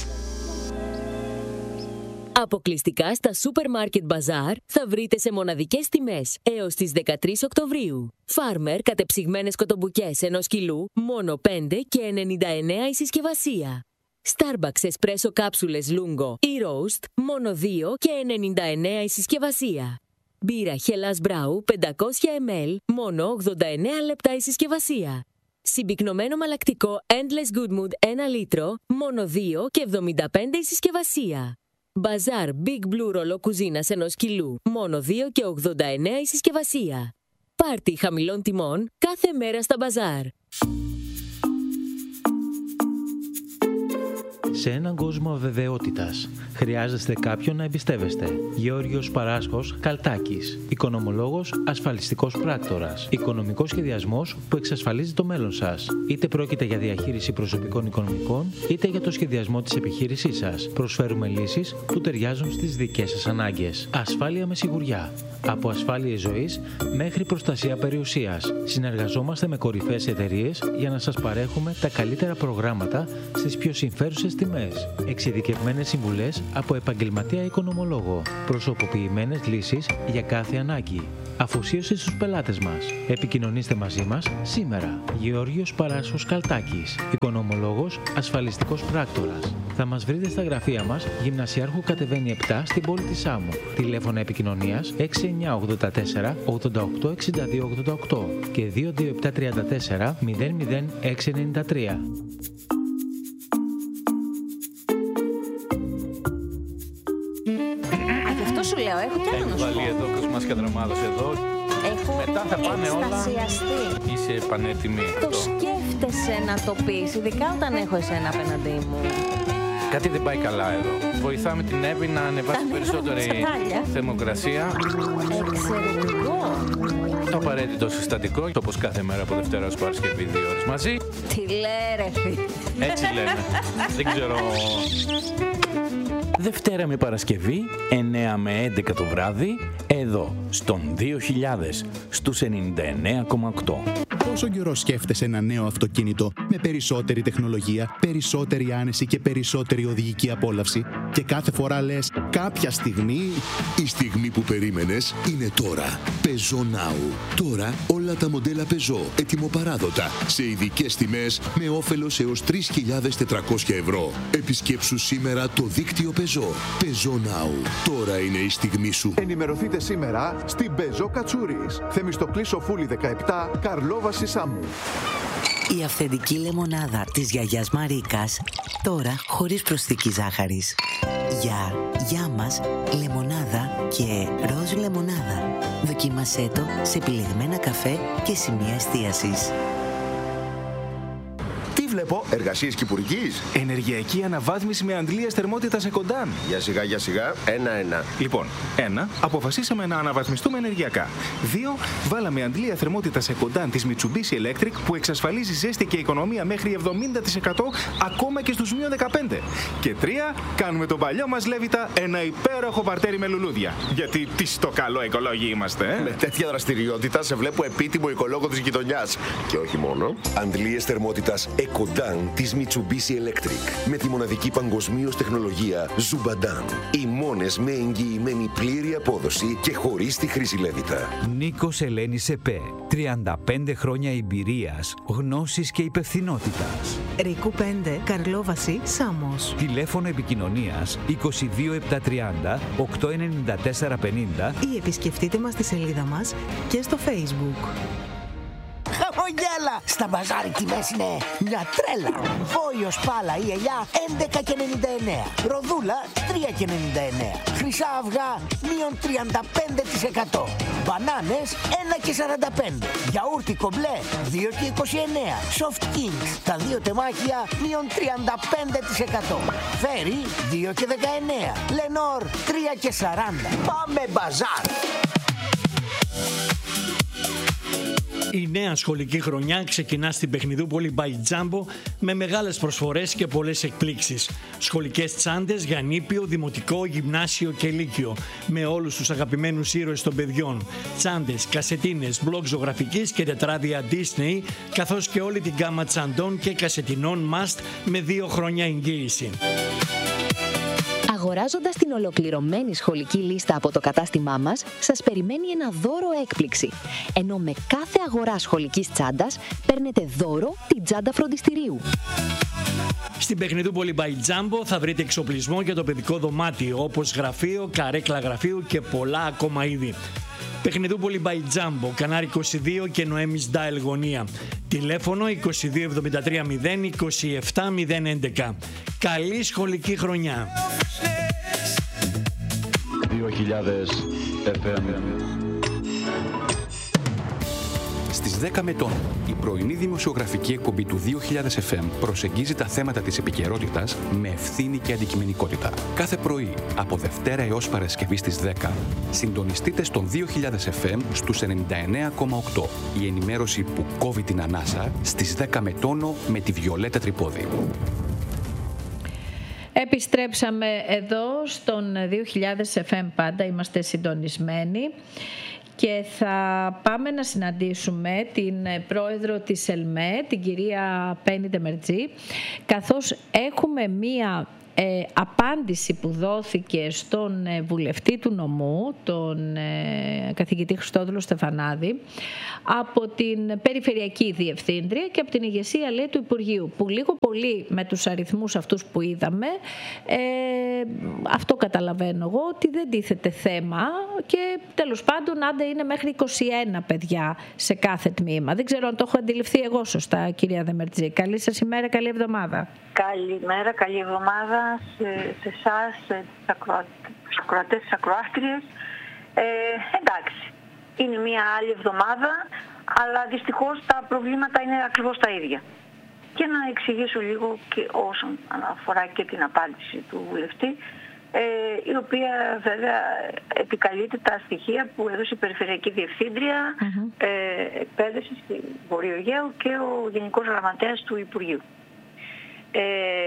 Αποκλειστικά στα Supermarket Bazaar θα βρείτε σε μοναδικές τιμές έως τις δεκατρείς Οκτωβρίου. Farmer κατεψυγμένες κοτομπουκές ενός κιλού, μόνο πέντε και ενενήντα εννέα η συσκευασία. Starbucks Espresso κάψουλες Lungo ή Roast, μόνο δύο και ενενήντα εννέα η συσκευασία. Μπύρα Hellas Brau πεντακόσια μιλιλίτρα, μόνο ογδόντα εννέα λεπτά η συσκευασία. Συμπυκνωμένο μαλακτικό Endless Good Mood ένα λίτρο, μόνο δύο και εβδομήντα πέντε η συσκευασία. Bazaar Big Blue ρολό κουζίνας ενός κιλού, μόνο δύο και ογδόντα εννέα η συσκευασία. Πάρτι χαμηλών τιμών κάθε μέρα στα Bazaar. σε έναν κόσμο αβεβαιότητας. Χρειάζεστε κάποιον να εμπιστεύεστε. Γεώργιος Παράσχος Καλτάκης. Οικονομολόγος, ασφαλιστικός πράκτορας. Οικονομικός σχεδιασμός που εξασφαλίζει το μέλλον σας. Είτε πρόκειται για διαχείριση προσωπικών οικονομικών, είτε για το σχεδιασμό της επιχείρησής σας. Προσφέρουμε λύσεις που ταιριάζουν στις δικές σας ανάγκες. Ασφάλεια με σιγουριά. Από ασφάλειες ζωής μέχρι προστασία περιουσίας. Συνεργαζόμαστε με κορυφαίες εταιρείες για να σας παρέχουμε τα καλύτερα προγράμματα στις πιο συμφέρουσες τιμές. Εξειδικευμένες συμβουλές από επαγγελματία οικονομολόγο. Προσωποποιημένες λύσεις για κάθε ανάγκη. Αφοσίωση στους πελάτες μας. Επικοινωνήστε μαζί μας σήμερα. Γεώργιος Παράσχος Καλτάκης. Οικονομολόγος, ασφαλιστικός πράκτορας. Θα μας βρείτε στα γραφεία μας, Γυμνασιάρχου κατεβαίνει επτά στην πόλη της Σάμου. Τηλέφωνα επικοινωνίας έξι εννιά ογδόντα τέσσερα ογδόντα οκτώ εξήντα δύο ογδόντα οκτώ και δύο δύο επτά τρία τέσσερα μηδέν μηδέν έξι εννιά τρία. Σου λέω, έχω κι άλλο να σου πω. Έχει βάλει εδώ Κοσμάς Κατραμάδος εδώ. Έχω μετά θα πάνε όλα. Είσαι πανέτοιμη. Το αυτό. Σκέφτεσαι να το πεις, ειδικά όταν έχω εσένα απέναντί μου. Κάτι δεν πάει καλά εδώ. Βοηθάμε την Εύη να ανεβάσει περισσότερη θερμοκρασία. Εξαιρετικό. Το απαραίτητο συστατικό, όπως κάθε μέρα από Δευτέρα ως Παρασκευή, δύο ώρες μαζί. Τι λέει ρε φίλε. Έτσι λένε. Δεν ξέρω. Δευτέρα με Παρασκευή, εννέα με έντεκα το βράδυ, εδώ, στον δύο χιλιάδες, στους ενενήντα εννέα κόμμα οκτώ. Πόσο καιρό σκέφτεσαι ένα νέο αυτοκίνητο με περισσότερη τεχνολογία, περισσότερη άνεση και περισσότερη οδηγική απόλαυση και κάθε φορά λες κάποια στιγμή... Η στιγμή που περίμενες είναι τώρα. Peugeot Now. Τώρα όλα τα μοντέλα Peugeot ετοιμοπαράδοτα σε ειδικές τιμές με όφελος έως τρεις χιλιάδες τετρακόσια ευρώ. Επισκέψου σήμερα το δίκτυο Peugeot. Peugeot Now. Τώρα είναι η στιγμή σου. Ενημερωθείτε σήμερα στην Peugeot Κατσούρης. Θεμιστοκλή Σοφούλη δεκαεπτά, Καρλόβαση Σάμου. Η αυθεντική λεμονάδα της γιαγιάς Μαρίκας, τώρα χωρίς προσθήκη ζάχαρης. Για, για μας, λεμονάδα και ροζ λεμονάδα. Δοκίμασέ το σε επιλεγμένα καφέ και σημεία εστίασης. Βλέπω εργασίες κυπουρικής. Ενεργειακή αναβάθμιση με αντλίες θερμότητας Εκοντάν. Για σιγά, για σιγά. Ένα-ένα. Λοιπόν, ένα, αποφασίσαμε να αναβαθμιστούμε ενεργειακά. Δύο, βάλαμε αντλία θερμότητας Εκοντάν της Mitsubishi Electric που εξασφαλίζει ζέστη και οικονομία μέχρι εβδομήντα τοις εκατό ακόμα και στους μείον δεκαπέντε. Και τρία, κάνουμε τον παλιό μας Λέβητα ένα υπέροχο παρτέρι με λουλούδια. Γιατί τι στο καλό οικολόγοι είμαστε, ε? Με τέτοια δραστηριότητα σε βλέπω επίτιμο οικολόγο της γειτονιάς. Και όχι μόνο. Αντλίες θερμότητας Εκοντάν της Mitsubishi Electric με τη μοναδική παγκοσμίως τεχνολογία Zubadan. Οι μόνες με εγγυημένη πλήρη απόδοση και χωρίς τη χρήση Λέβητα. Νίκος Ελένης ΕΠΕ. τριάντα πέντε χρόνια εμπειρίας, γνώσης και υπευθυνότητας. Ρίκου πέντε, Καρλόβαση, Σάμος. Τηλέφωνο επικοινωνίας είκοσι δύο επτακόσια τριάντα οκτακόσια ενενήντα τέσσερα πενήντα ή επισκεφτείτε μας στη σελίδα μας και στο Facebook. Χαμογέλα! Στα μπαζάρι τιμές είναι μια τρέλα. Βόλιος πάλα ή ελιά έντεκα και ενενήντα εννέα. Ροδούλα τρία και ενενήντα εννέα. Χρυσά αυγά μείον τριάντα πέντε τοις εκατό. Μπανάνες ένα και σαράντα πέντε. Γιαούρτι κομπλέ δύο και είκοσι εννέα. Soft Kings τα δύο τεμάχια μείον τριάντα πέντε τοις εκατό. Φέρι δύο και δεκαεννέα. Λενόρ τρία και σαράντα. Πάμε μπαζάρ! Η νέα σχολική χρονιά ξεκινά στην Παιχνιδούπολη by Jumbo με μεγάλες προσφορές και πολλές εκπλήξεις. Σχολικές τσάντες για νήπιο, δημοτικό, γυμνάσιο και λύκειο με όλους τους αγαπημένους ήρωες των παιδιών. Τσάντες, κασετίνες, μπλοκ ζωγραφικής και τετράδια Disney, καθώς και όλη την γκάμα τσαντών και κασετινών Must με δύο χρόνια εγγύηση. Αγοράζοντας την ολοκληρωμένη σχολική λίστα από το κατάστημά μας, σας περιμένει ένα δώρο έκπληξη. Ενώ με κάθε αγορά σχολικής τσάντας παίρνετε δώρο την τσάντα φροντιστηρίου. Στην Παιχνιδούπολη by Jumbo θα βρείτε εξοπλισμό για το παιδικό δωμάτιο, όπως γραφείο, καρέκλα γραφείου και πολλά ακόμα είδη. Παιχνιδούπολη by Jumbo, Κανάρι είκοσι δύο και Νοέμις Ντάιλ γωνία. Τηλέφωνο είκοσι δύο εβδομήντα τρία μηδέν είκοσι επτά μηδέν έντεκα. Καλή σχολική χρονιά! δύο χιλιάδες εφ εμ. Στις δέκα με τόνο, η πρωινή δημοσιογραφική εκπομπή του δύο χιλιάδες εφ εμ προσεγγίζει τα θέματα της επικαιρότητας με ευθύνη και αντικειμενικότητα. Κάθε πρωί, από Δευτέρα έως Παρασκευή στις δέκα, συντονιστείτε στον δύο χιλιάδες εφ εμ στους ενενήντα εννέα κόμμα οκτώ. Η ενημέρωση που κόβει την ανάσα στις δέκα με τόνο με τη Βιολέτα Τρυπόδη. Επιστρέψαμε εδώ στον δύο χιλιάδες εφ εμ, πάντα είμαστε συντονισμένοι. Και θα πάμε να συναντήσουμε την πρόεδρο της ΕΛΜΕ, την κυρία Πέννη Ντεμερτζή, καθώς έχουμε μία ε, απάντηση που δόθηκε στον ε, βουλευτή του νομού, τον ε, καθηγητή Χριστόδουλο Στεφανάδη, από την Περιφερειακή Διευθύντρια και από την ηγεσία, λέει, του Υπουργείου, που λίγο πολύ με τους αριθμούς αυτούς που είδαμε, ε, αυτό καταλαβαίνω εγώ, ότι δεν τίθεται θέμα και τέλος πάντων άντε είναι μέχρι είκοσι ένα παιδιά σε κάθε τμήμα. Δεν ξέρω αν το έχω αντιληφθεί εγώ σωστά, κυρία Ντεμερτζή. Καλή σας ημέρα, καλή εβδομάδα. Καλημέρα, καλή εβδομάδα σε, σε εσάς, στους ακροατές, στις ακροάστριες. Ε, εντάξει, είναι μια άλλη εβδομάδα, αλλά δυστυχώς τα προβλήματα είναι ακριβώς τα ίδια. Και να εξηγήσω λίγο και όσον αφορά και την απάντηση του βουλευτή, ε, η οποία βέβαια επικαλείται τα στοιχεία που έδωσε η Περιφερειακή Διευθύντρια mm-hmm. ε, εκπαίδευση στη Βορείου Αιγαίου και ο Γενικός Γραμματέας του Υπουργείου. Ε,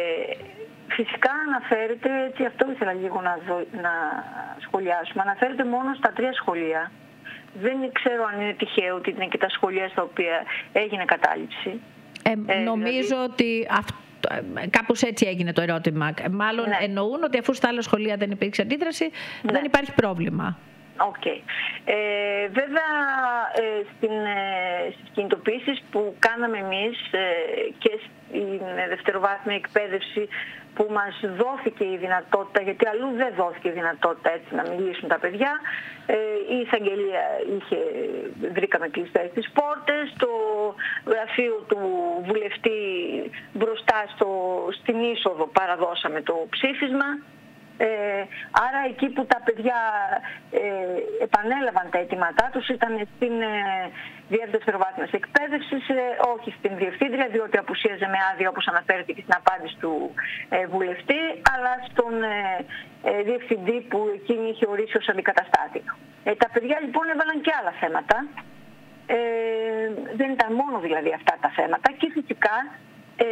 φυσικά αναφέρεται, έτσι αυτό ήθελα λίγο να, δω, να σχολιάσουμε, αναφέρεται μόνο στα τρία σχολεία. Δεν ξέρω αν είναι τυχαίο ότι είναι και τα σχολεία στα οποία έγινε κατάληψη. Ε, νομίζω δηλαδή... ότι αυτό, κάπως έτσι έγινε το ερώτημα. Μάλλον ναι. εννοούν ότι αφού στα άλλα σχολεία δεν υπήρξε αντίδραση, ναι. δεν υπάρχει πρόβλημα. Οκ. Okay. Ε, βέβαια, ε, στην, ε, στις κινητοποιήσεις που κάναμε εμείς ε, και στην δευτεροβάθμια εκπαίδευση που μας δόθηκε η δυνατότητα, γιατί αλλού δεν δόθηκε η δυνατότητα έτσι να μιλήσουν τα παιδιά, ε, η εισαγγελία είχε, βρήκαμε κλειστές τις πόρτες, το γραφείο του βουλευτή μπροστά στο, στην είσοδο παραδώσαμε το ψήφισμα. Ε, άρα εκεί που τα παιδιά ε, επανέλαβαν τα αιτήματά τους ήταν στην ε, διεύθυνση δευτεροβάθμιας εκπαίδευσης, ε, όχι στην διευθύντρια, διότι απουσίαζε με άδεια, όπως αναφέρεται και στην απάντηση του ε, βουλευτή, αλλά στον ε, ε, διευθυντή που εκείνη είχε ορίσει ως αντικαταστάτη. Ε, τα παιδιά λοιπόν έβαλαν και άλλα θέματα, ε, δεν ήταν μόνο δηλαδή αυτά τα θέματα, και φυσικά ε,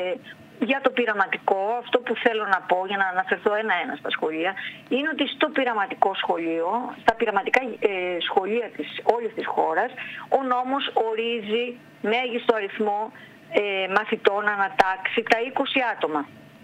για το πειραματικό, αυτό που θέλω να πω για να αναφερθώ ένα-ένα στα σχολεία, είναι ότι στο πειραματικό σχολείο, στα πειραματικά ε, σχολεία της όλης της χώρας, ο νόμος ορίζει μέγιστο αριθμό ε, μαθητών ανατάξει τα είκοσι άτομα.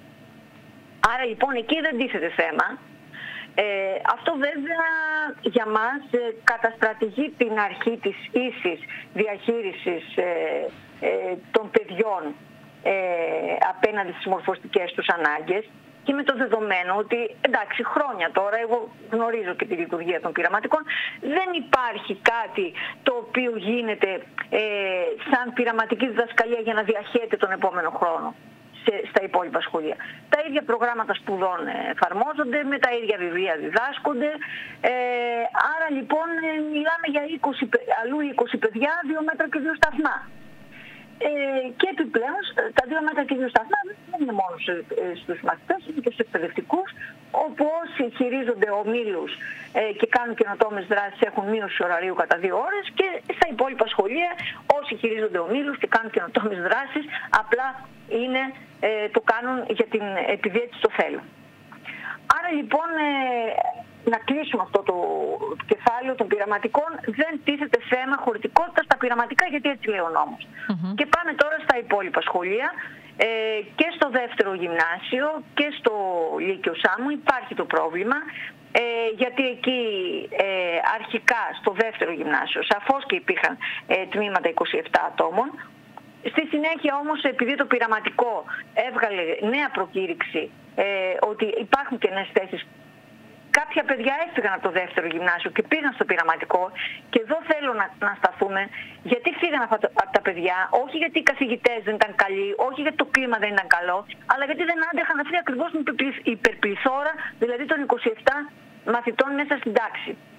Άρα λοιπόν εκεί δεν τίθεται θέμα. Ε, αυτό βέβαια για μας ε, καταστρατηγεί την αρχή της ίσης διαχείρισης ε, ε, των παιδιών Ε, απέναντι στις μορφωστικές τους ανάγκες, και με το δεδομένο ότι, εντάξει, χρόνια τώρα, εγώ γνωρίζω και τη λειτουργία των πειραματικών, δεν υπάρχει κάτι το οποίο γίνεται ε, σαν πειραματική διδασκαλία για να διαχέεται τον επόμενο χρόνο σε, στα υπόλοιπα σχολεία. Τα ίδια προγράμματα σπουδών εφαρμόζονται, με τα ίδια βιβλία διδάσκονται, ε, άρα λοιπόν ε, μιλάμε για είκοσι, αλλού είκοσι παιδιά, δύο μέτρα και δύο σταθμά. Ε, και επιπλέον τα δύο μέτρα και δύο σταθμά δεν είναι μόνο στους μαθητές, είναι και στους εκπαιδευτικούς, όπου όσοι χειρίζονται ομίλους ε, και κάνουν καινοτόμες δράσεις έχουν μείωση ωραρίου κατά δύο ώρες, και στα υπόλοιπα σχολεία όσοι χειρίζονται ομίλους και κάνουν καινοτόμες δράσεις απλά είναι, ε, το κάνουν για την επιδιέτηση στο θέλω. Άρα λοιπόν ε, να κλείσουμε αυτό το κεφάλαιο των πειραματικών. Δεν τίθεται θέμα χωρητικότητα στα πειραματικά, γιατί έτσι λέει ο νόμος. Mm-hmm. Και πάμε τώρα στα υπόλοιπα σχολεία. Ε, και στο δεύτερο γυμνάσιο και στο Λύκειο Σάμου υπάρχει το πρόβλημα. Ε, γιατί εκεί ε, αρχικά στο δεύτερο γυμνάσιο σαφώς και υπήρχαν ε, τμήματα είκοσι επτά ατόμων. Στη συνέχεια όμως, επειδή το πειραματικό έβγαλε νέα προκήρυξη ε, ότι υπάρχουν κενές θέσεις, κάποια παιδιά έφυγαν από το δεύτερο γυμνάσιο και πήγαν στο πειραματικό, και εδώ θέλω να, να σταθούμε γιατί φύγαν αυτά από τα παιδιά, όχι γιατί οι καθηγητές δεν ήταν καλοί, όχι γιατί το κλίμα δεν ήταν καλό, αλλά γιατί δεν άντεχαν αυτή ακριβώς την υπερπληθώρα, δηλαδή των είκοσι επτά μαθητών μέσα στην τάξη.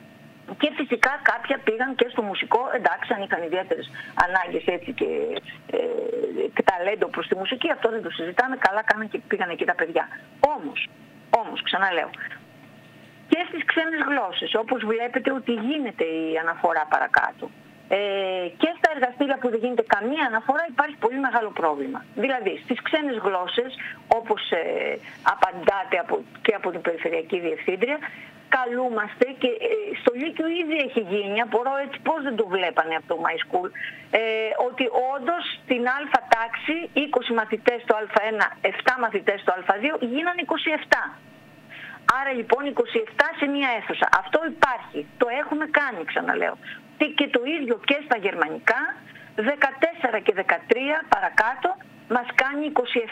Και φυσικά κάποια πήγαν και στο μουσικό, εντάξει, αν είχαν ιδιαίτερες ανάγκες έτσι και, ε, και ταλέντο προς τη μουσική, αυτό δεν το συζητάμε, καλά κάναν και πήγαν εκεί τα παιδιά. Όμως, όμως, ξαναλέω, και στις ξένες γλώσσες, όπως βλέπετε ότι γίνεται η αναφορά παρακάτω, ε, και στα εργαστήρια που δεν γίνεται καμία αναφορά υπάρχει πολύ μεγάλο πρόβλημα. Δηλαδή, στις ξένες γλώσσες, όπως ε, απαντάτε από, και από την Περιφερειακή Διευθύντρια, καλούμαστε και ε, στο Λύκειο ήδη έχει γίνει, απορώ έτσι πώς δεν το βλέπανε από το My School, ε, ότι όντως στην Α τάξη είκοσι μαθητές στο Α ένα, επτά μαθητές στο Α δύο γίνανε είκοσι επτά. Άρα λοιπόν είκοσι επτά σε μία αίθουσα. Αυτό υπάρχει. Το έχουμε κάνει, ξαναλέω. Και το ίδιο και στα γερμανικά, δεκατέσσερα και δεκατρία παρακάτω μας κάνει είκοσι